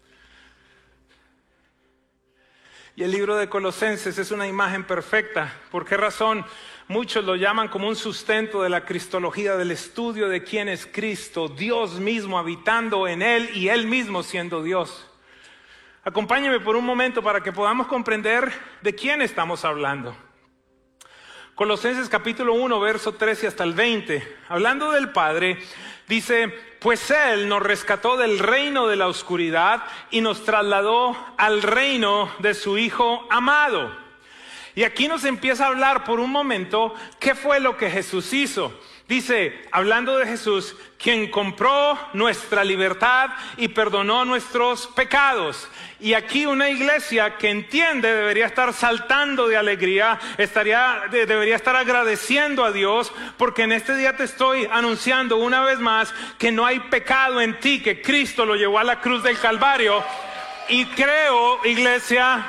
Y el libro de Colosenses es una imagen perfecta. ¿Por qué razón? Muchos lo llaman como un sustento de la cristología, del estudio de quién es Cristo, Dios mismo habitando en Él y Él mismo siendo Dios. Acompáñeme por un momento para que podamos comprender de quién estamos hablando. Colosenses capítulo uno, verso trece hasta el veinte. Hablando del Padre, dice, pues Él nos rescató del reino de la oscuridad y nos trasladó al reino de su Hijo amado. Y aquí nos empieza a hablar por un momento qué fue lo que Jesús hizo. Dice, hablando de Jesús, quien compró nuestra libertad y perdonó nuestros pecados. Y aquí una iglesia que entiende debería estar saltando de alegría, estaría, de, debería estar agradeciendo a Dios, porque en este día te estoy anunciando una vez más que no hay pecado en ti, que Cristo lo llevó a la cruz del Calvario. Y creo, iglesia,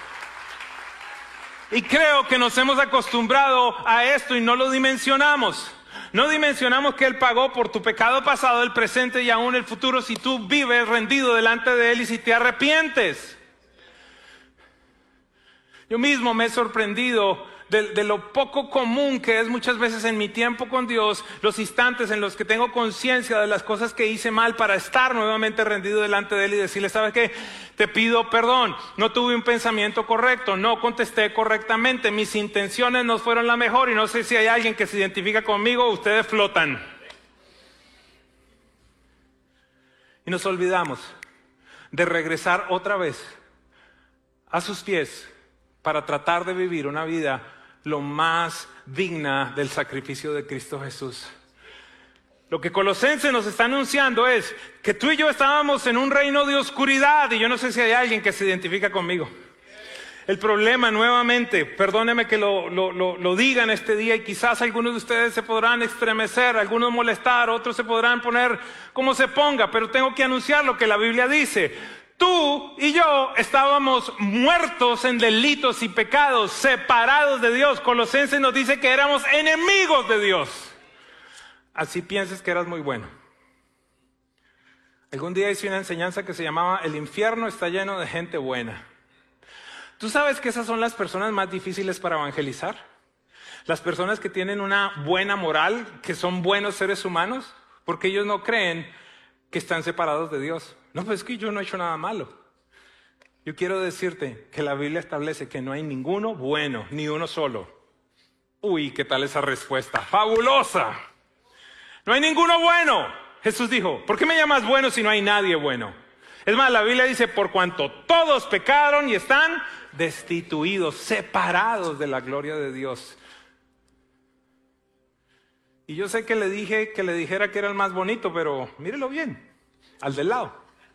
y creo que nos hemos acostumbrado a esto y no lo dimensionamos. No dimensionamos que Él pagó por tu pecado pasado, el presente y aún el futuro, si tú vives rendido delante de Él y si te arrepientes. Yo mismo me he sorprendido de, de lo poco común que es muchas veces en mi tiempo con Dios, los instantes en los que tengo conciencia de las cosas que hice mal para estar nuevamente rendido delante de Él y decirle, ¿sabes qué? Te pido perdón, no tuve un pensamiento correcto, no contesté correctamente, mis intenciones no fueron la mejor y no sé si hay alguien que se identifica conmigo, ustedes flotan. Y nos olvidamos de regresar otra vez a sus pies para tratar de vivir una vida lo más digna del sacrificio de Cristo Jesús. Lo que Colosenses nos está anunciando es que tú y yo estábamos en un reino de oscuridad, y yo no sé si hay alguien que se identifica conmigo. El problema, nuevamente, perdóneme que lo, lo, lo, lo diga en este día, y quizás algunos de ustedes se podrán estremecer, algunos molestar, otros se podrán poner como se ponga, pero tengo que anunciar lo que la Biblia dice. Tú y yo estábamos muertos en delitos y pecados, separados de Dios. Colosenses nos dice que éramos enemigos de Dios. Así pienses que eras muy bueno. Algún día hice una enseñanza que se llamaba El infierno está lleno de gente buena. ¿Tú sabes que esas son las personas más difíciles para evangelizar? Las personas que tienen una buena moral, que son buenos seres humanos, porque ellos no creen que están separados de Dios. No, pues es que yo no he hecho nada malo. Yo quiero decirte que la Biblia establece que no hay ninguno bueno, ni uno solo. Uy, ¿qué tal esa respuesta? ¡Fabulosa! No hay ninguno bueno. Jesús dijo, ¿por qué me llamas bueno si no hay nadie bueno? Es más, la Biblia dice, por cuanto todos pecaron y están destituidos, separados de la gloria de Dios. Y yo sé que le dije que le dijera que era el más bonito, pero mírelo bien, al del lado.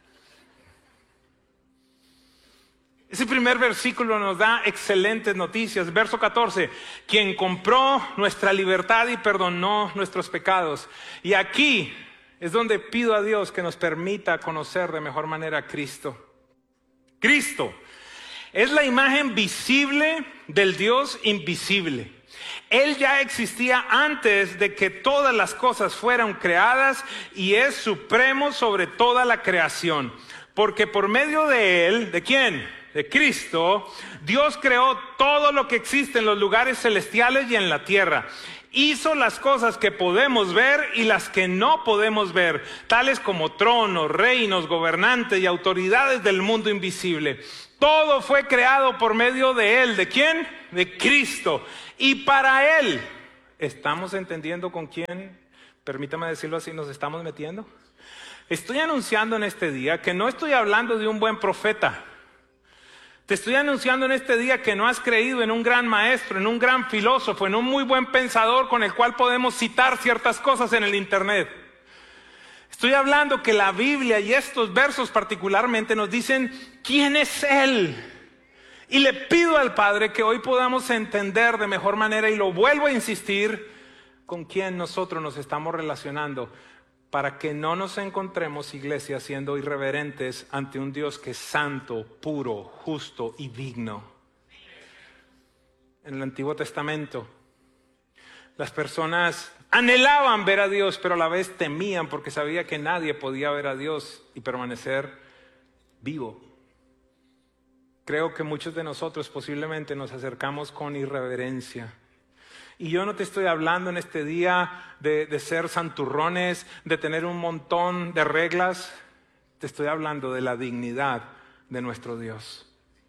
Ese primer versículo nos da excelentes noticias. Verso catorce, quien compró nuestra libertad y perdonó nuestros pecados. Y aquí es donde pido a Dios que nos permita conocer de mejor manera a Cristo. Cristo es la imagen visible del Dios invisible. Él ya existía antes de que todas las cosas fueran creadas y es supremo sobre toda la creación. Porque por medio de Él, ¿de quién? de Cristo, Dios creó todo lo que existe en los lugares celestiales y en la tierra. Hizo las cosas que podemos ver y las que no podemos ver, tales como tronos, reinos, gobernantes y autoridades del mundo invisible. Todo fue creado por medio de Él. ¿De quién? De Cristo. Y para Él. ¿Estamos entendiendo con quién? Permítame decirlo así, ¿nos estamos metiendo? Estoy anunciando en este día que no estoy hablando de un buen profeta. Te estoy anunciando en este día que no has creído en un gran maestro, en un gran filósofo, en un muy buen pensador con el cual podemos citar ciertas cosas en el internet. Estoy hablando que la Biblia y estos versos particularmente nos dicen quién es Él. Y le pido al Padre que hoy podamos entender de mejor manera, y lo vuelvo a insistir, con quién nosotros nos estamos relacionando, para que no nos encontremos, iglesia, siendo irreverentes ante un Dios que es santo, puro, justo y digno. En el Antiguo Testamento, las personas anhelaban ver a Dios, pero a la vez temían porque sabía que nadie podía ver a Dios y permanecer vivo. Creo que muchos de nosotros posiblemente nos acercamos con irreverencia. Y yo no te estoy hablando en este día de, de ser santurrones, de tener un montón de reglas. Te estoy hablando de la dignidad de nuestro Dios.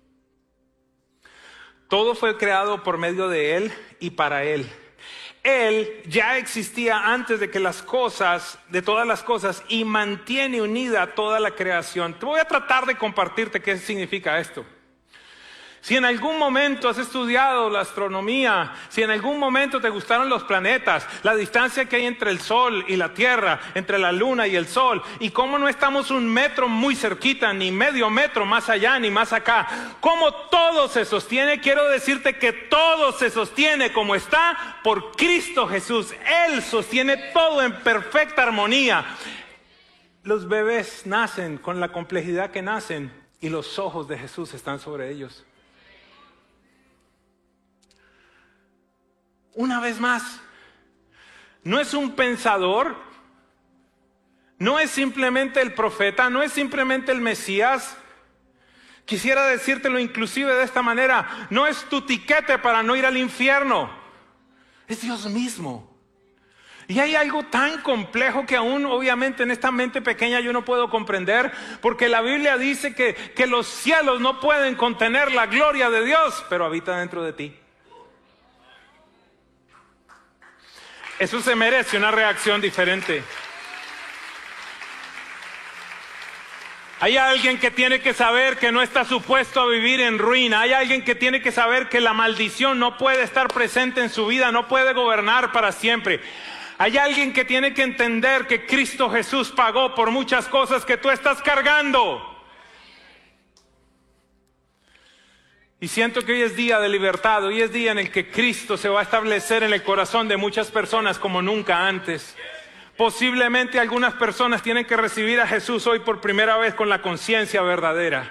Todo fue creado por medio de Él y para Él. Él ya existía antes de que las cosas, de todas las cosas, y mantiene unida toda la creación. Te voy a tratar de compartirte qué significa esto. Si en algún momento has estudiado la astronomía, si en algún momento te gustaron los planetas, la distancia que hay entre el Sol y la Tierra, entre la Luna y el Sol, y cómo no estamos un metro muy cerquita, ni medio metro más allá, ni más acá, cómo todo se sostiene, quiero decirte que todo se sostiene como está por Cristo Jesús. Él sostiene todo en perfecta armonía. Los bebés nacen con la complejidad que nacen y los ojos de Jesús están sobre ellos. Una vez más, no es un pensador, no es simplemente el profeta, no es simplemente el Mesías. Quisiera decírtelo inclusive de esta manera, no es tu tiquete para no ir al infierno, es Dios mismo. Y hay algo tan complejo que aún obviamente en esta mente pequeña yo no puedo comprender, porque la Biblia dice que, que los cielos no pueden contener la gloria de Dios, pero habita dentro de ti. Eso se merece una reacción diferente. Hay alguien que tiene que saber que no está supuesto a vivir en ruina. Hay alguien que tiene que saber que la maldición no puede estar presente en su vida, no puede gobernar para siempre. Hay alguien que tiene que entender que Cristo Jesús pagó por muchas cosas que tú estás cargando. Y siento que hoy es día de libertad, hoy es día en el que Cristo se va a establecer en el corazón de muchas personas como nunca antes. Posiblemente algunas personas tienen que recibir a Jesús hoy por primera vez con la conciencia verdadera.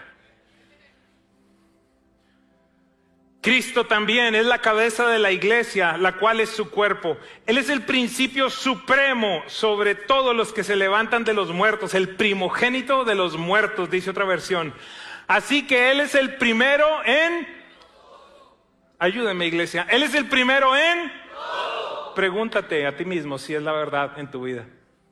Cristo también es la cabeza de la iglesia, la cual es su cuerpo. Él es el principio supremo sobre todos los que se levantan de los muertos, el primogénito de los muertos, dice otra versión. Así que Él es el primero en... Ayúdeme, iglesia. Él es el primero en... Pregúntate a ti mismo si es la verdad en tu vida.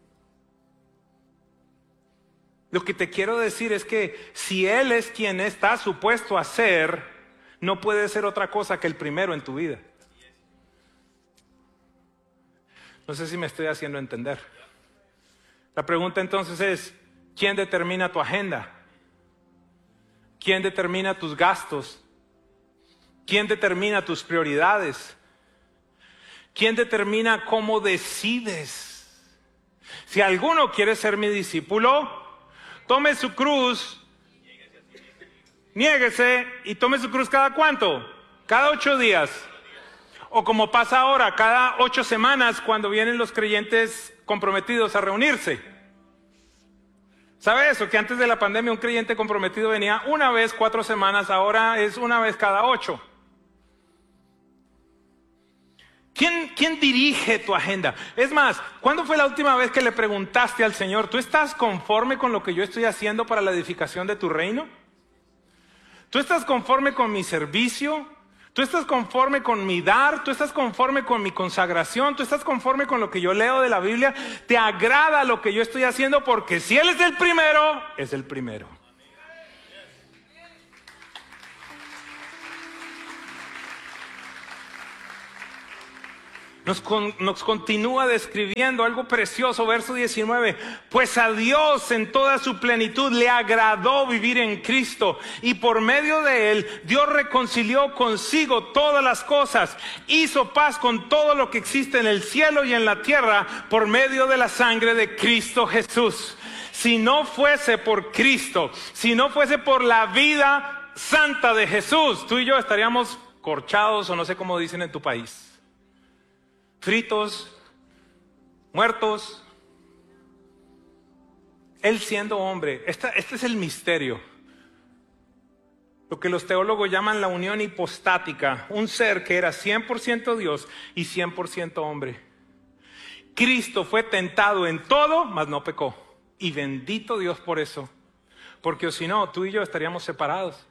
Lo que te quiero decir es que si Él es quien está supuesto a ser, no puede ser otra cosa que el primero en tu vida. No sé si me estoy haciendo entender. La pregunta entonces es, ¿quién determina tu agenda? ¿Quién determina tus gastos? ¿Quién determina tus prioridades? ¿Quién determina cómo decides? Si alguno quiere ser mi discípulo, tome su cruz, niéguese y tome su cruz cada cuánto, cada ocho días. O como pasa ahora, cada ocho semanas cuando vienen los creyentes comprometidos a reunirse. ¿Sabe eso? Que antes de la pandemia un creyente comprometido venía una vez cuatro semanas, ahora es una vez cada ocho. ¿Quién, quién dirige tu agenda? Es más, ¿cuándo fue la última vez que le preguntaste al Señor, ¿tú estás conforme con lo que yo estoy haciendo para la edificación de tu reino? ¿Tú estás conforme con mi servicio? ¿Tú estás conforme con mi dar? ¿Tú estás conforme con mi consagración? ¿Tú estás conforme con lo que yo leo de la Biblia? ¿Te agrada lo que yo estoy haciendo? Porque si Él es el primero, es el primero. Nos, con, nos continúa describiendo algo precioso, verso diecinueve. Pues a Dios en toda su plenitud le agradó vivir en Cristo, y por medio de Él Dios reconcilió consigo todas las cosas, hizo paz con todo lo que existe en el cielo y en la tierra por medio de la sangre de Cristo Jesús. Si no fuese por Cristo, si no fuese por la vida santa de Jesús, tú y yo estaríamos corchados, o no sé cómo dicen en tu país. Fritos, muertos. Él siendo hombre. Esta, este es el misterio. Lo que los teólogos llaman la unión hipostática. Un ser que era cien por ciento Dios y cien por ciento hombre. Cristo fue tentado en todo, mas no pecó. Y bendito Dios por eso. Porque si no, tú y yo estaríamos separados.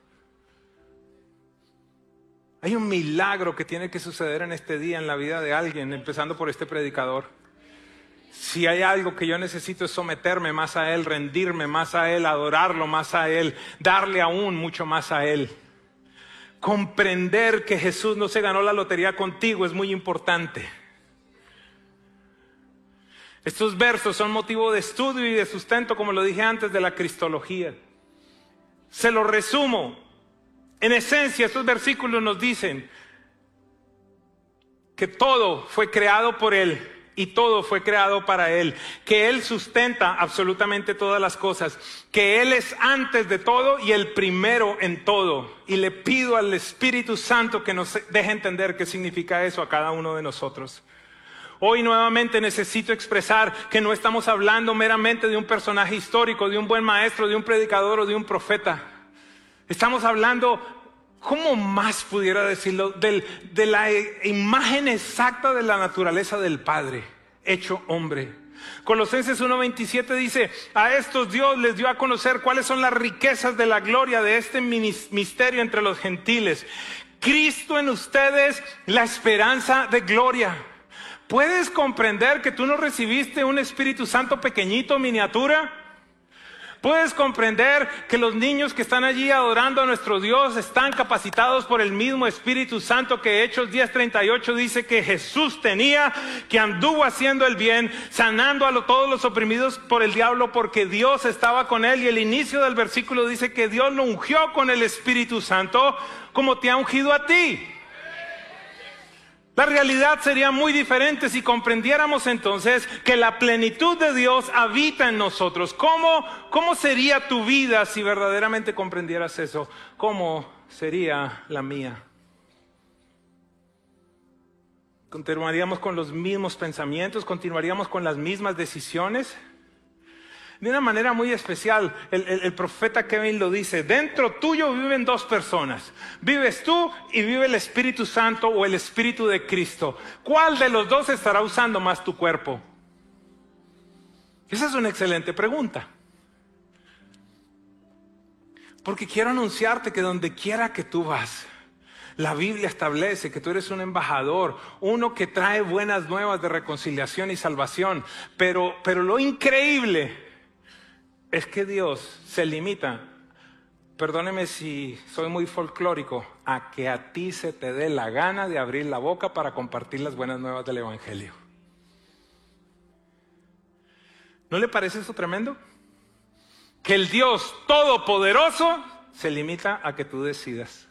Hay un milagro que tiene que suceder en este día en la vida de alguien, empezando por este predicador. Si hay algo que yo necesito es someterme más a Él, rendirme más a Él, adorarlo más a Él, darle aún mucho más a Él. Comprender que Jesús no se ganó la lotería contigo es muy importante. Estos versos son motivo de estudio y de sustento, como lo dije antes, de la cristología. Se lo resumo. En esencia, estos versículos nos dicen que todo fue creado por Él y todo fue creado para Él, que Él sustenta absolutamente todas las cosas, que Él es antes de todo y el primero en todo. Y le pido al Espíritu Santo que nos deje entender qué significa eso a cada uno de nosotros. Hoy nuevamente necesito expresar que no estamos hablando meramente de un personaje histórico, de un buen maestro, de un predicador o de un profeta. Estamos hablando, ¿cómo más pudiera decirlo? Del, de la imagen exacta de la naturaleza del Padre, hecho hombre. Colosenses uno veintisiete dice, a estos Dios les dio a conocer cuáles son las riquezas de la gloria de este misterio entre los gentiles. Cristo en ustedes, la esperanza de gloria. ¿Puedes comprender que tú no recibiste un Espíritu Santo pequeñito, miniatura? ¿Puedes comprender que los niños que están allí adorando a nuestro Dios están capacitados por el mismo Espíritu Santo que Hechos diez treinta y ocho dice que Jesús tenía, que anduvo haciendo el bien, sanando a lo, todos los oprimidos por el diablo porque Dios estaba con él? Y el inicio del versículo dice que Dios lo ungió con el Espíritu Santo como te ha ungido a ti. La realidad sería muy diferente si comprendiéramos entonces que la plenitud de Dios habita en nosotros. ¿Cómo, cómo sería tu vida si verdaderamente comprendieras eso? ¿Cómo sería la mía? ¿Continuaríamos con los mismos pensamientos? ¿Continuaríamos con las mismas decisiones? De una manera muy especial, el, el, el profeta Kevin lo dice, dentro tuyo viven dos personas, vives tú y vive el Espíritu Santo o el Espíritu de Cristo. ¿Cuál de los dos estará usando más tu cuerpo? Esa es una excelente pregunta. Porque quiero anunciarte que donde quiera que tú vas, la Biblia establece que tú eres un embajador, uno que trae buenas nuevas de reconciliación y salvación, pero, pero lo increíble es que Dios se limita, perdóneme si soy muy folclórico, a que a ti se te dé la gana de abrir la boca para compartir las buenas nuevas del Evangelio. ¿No le parece eso tremendo? Que el Dios Todopoderoso se limita a que tú decidas.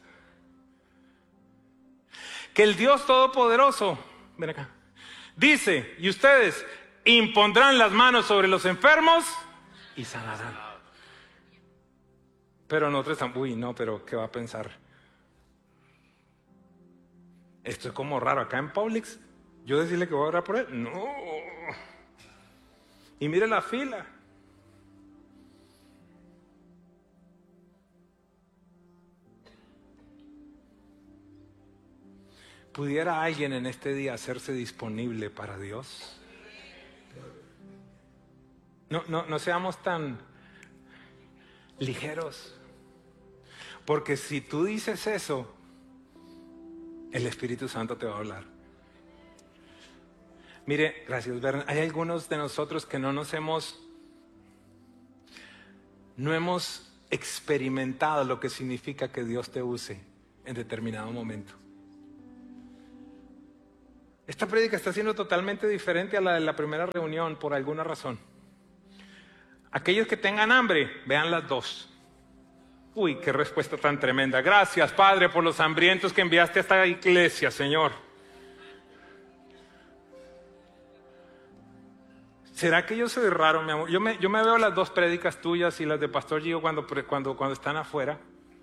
Que el Dios Todopoderoso, ven acá, dice, y ustedes impondrán las manos sobre los enfermos y sanarán. Pero nosotros estamos, uy, no, pero ¿qué va a pensar? Esto es como raro. Acá en Publix, yo decirle que voy a orar por él, no. Y mire la fila. ¿Pudiera alguien en este día hacerse disponible para Dios? No, no, no seamos tan ligeros. Porque si tú dices eso, el Espíritu Santo te va a hablar. Mire, gracias, Bernard. Hay algunos de nosotros que no nos hemos, no hemos experimentado lo que significa que Dios te use en determinado momento. Esta prédica está siendo totalmente diferente a la de la primera reunión por alguna razón. Aquellos que tengan hambre, vean las dos. Uy, qué respuesta tan tremenda. Gracias, Padre, por los hambrientos que enviaste a esta iglesia, Señor. ¿Será que yo soy raro, mi amor? Yo me, yo me veo las dos prédicas tuyas y las de Pastor Gio cuando, cuando, cuando están afuera.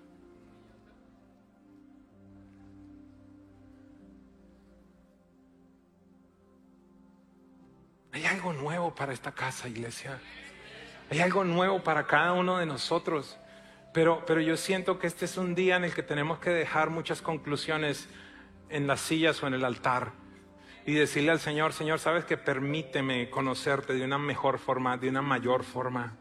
Hay algo nuevo para esta casa, iglesia. Hay algo nuevo para cada uno de nosotros. Pero, pero yo siento que este es un día en el que tenemos que dejar muchas conclusiones en las sillas o en el altar. Y decirle al Señor, Señor, ¿sabes qué? Permíteme conocerte de una mejor forma, de una mayor forma.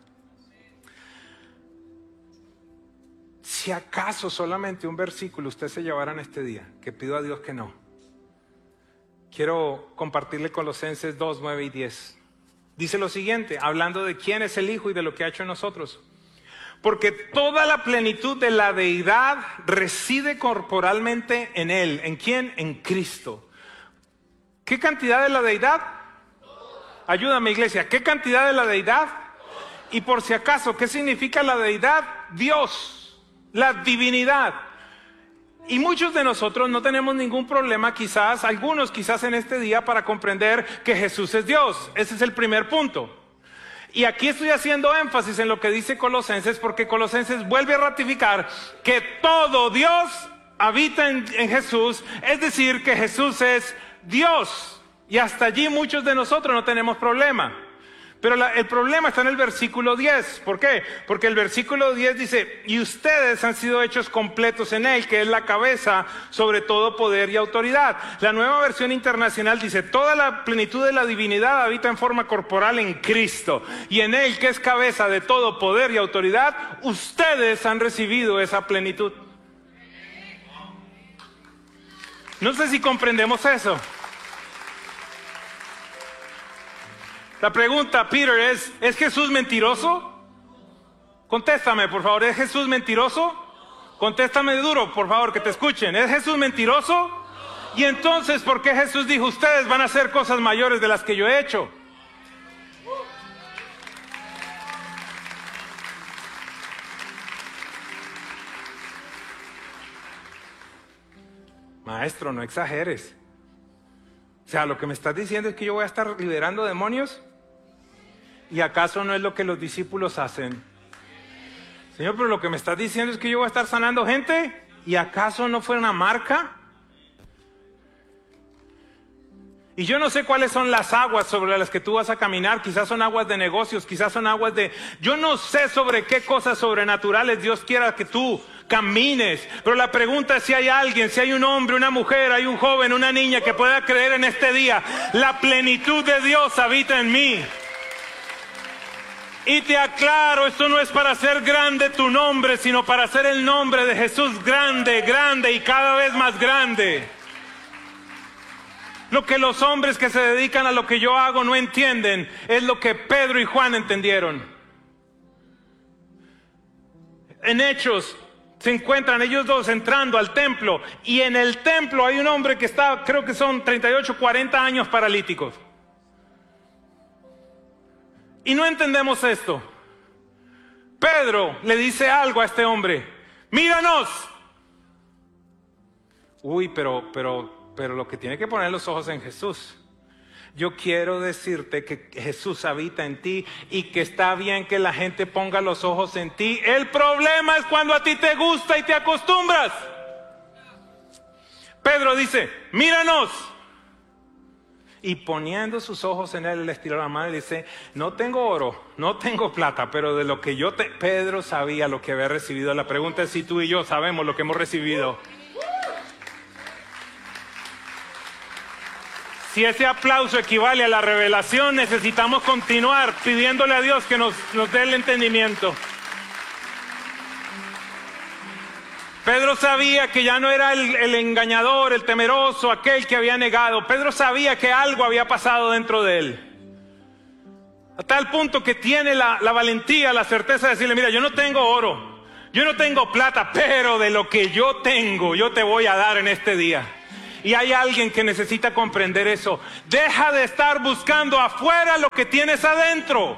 Si acaso solamente un versículo usted se llevara en este día, que pido a Dios que no. Quiero compartirle Colosenses dos, nueve y diez. Dice lo siguiente, hablando de quién es el Hijo y de lo que ha hecho en nosotros. Porque toda la plenitud de la deidad reside corporalmente en Él. ¿En quién? En Cristo. ¿Qué cantidad de la deidad? Ayúdame, iglesia. ¿Qué cantidad de la deidad? Y por si acaso, ¿qué significa la deidad? Dios, la divinidad. Y muchos de nosotros no tenemos ningún problema, quizás, algunos quizás en este día, para comprender que Jesús es Dios. Ese es el primer punto. Y aquí estoy haciendo énfasis en lo que dice Colosenses, porque Colosenses vuelve a ratificar que todo Dios habita en, en Jesús, es decir, que Jesús es Dios. Y hasta allí muchos de nosotros no tenemos problema. Pero la, el problema está en el versículo diez. ¿Por qué? Porque el versículo diez dice, y ustedes han sido hechos completos en Él, que es la cabeza sobre todo poder y autoridad. La Nueva Versión Internacional dice, toda la plenitud de la divinidad habita en forma corporal en Cristo. Y en Él, que es cabeza de todo poder y autoridad, ustedes han recibido esa plenitud. No sé si comprendemos eso. La pregunta, Peter, es, ¿es Jesús mentiroso? Contéstame, por favor, ¿es Jesús mentiroso? Contéstame duro, por favor, que te escuchen. ¿Es Jesús mentiroso? Y entonces, ¿por qué Jesús dijo, ustedes van a hacer cosas mayores de las que yo he hecho? Maestro, no exageres. O sea, lo que me estás diciendo es que yo voy a estar liberando demonios. ¿Y acaso no es lo que los discípulos hacen? Señor, pero lo que me estás diciendo es que yo voy a estar sanando gente. ¿Y acaso no fue una marca? Y yo no sé cuáles son las aguas sobre las que tú vas a caminar. Quizás son aguas de negocios, quizás son aguas de... Yo no sé sobre qué cosas sobrenaturales Dios quiera que tú camines. Pero la pregunta es si hay alguien, si hay un hombre, una mujer, hay un joven, una niña que pueda creer en este día. La plenitud de Dios habita en mí. Y te aclaro, esto no es para hacer grande tu nombre, sino para hacer el nombre de Jesús grande, grande y cada vez más grande. Lo que los hombres que se dedican a lo que yo hago no entienden, es lo que Pedro y Juan entendieron. En Hechos se encuentran ellos dos entrando al templo, y en el templo hay un hombre que está, creo que son treinta y ocho, cuarenta años paralíticos. Y no entendemos esto. Pedro le dice algo a este hombre: míranos. Uy, pero, pero, pero lo que tiene que poner los ojos en Jesús. Yo quiero decirte que Jesús habita en ti y que está bien que la gente ponga los ojos en ti. El problema es cuando a ti te gusta y te acostumbras. Pedro dice: míranos. Y poniendo sus ojos en él, le estiró la mano y dice: no tengo oro, no tengo plata, pero de lo que yo te... Pedro sabía lo que había recibido. La pregunta es si tú y yo sabemos lo que hemos recibido. Si ese aplauso equivale a la revelación, necesitamos continuar pidiéndole a Dios que nos, nos dé el entendimiento. Pedro sabía que ya no era el, el engañador, el temeroso, aquel que había negado. Pedro sabía que algo había pasado dentro de él. A tal punto que tiene la, la valentía, la certeza de decirle, mira, yo no tengo oro, yo no tengo plata, pero de lo que yo tengo, yo te voy a dar en este día. Y hay alguien que necesita comprender eso. Deja de estar buscando afuera lo que tienes adentro.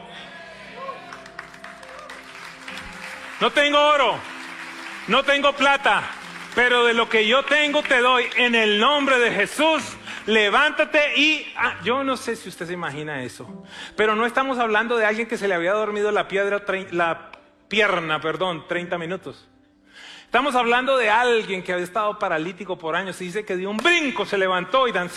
No tengo oro, no tengo plata, pero de lo que yo tengo te doy en el nombre de Jesús. Levántate y... Ah, yo no sé si usted se imagina eso, pero no estamos hablando de alguien que se le había dormido la, piedra, la pierna, perdón, treinta minutos. Estamos hablando de alguien que había estado paralítico por años y dice que dio un brinco, se levantó y danzó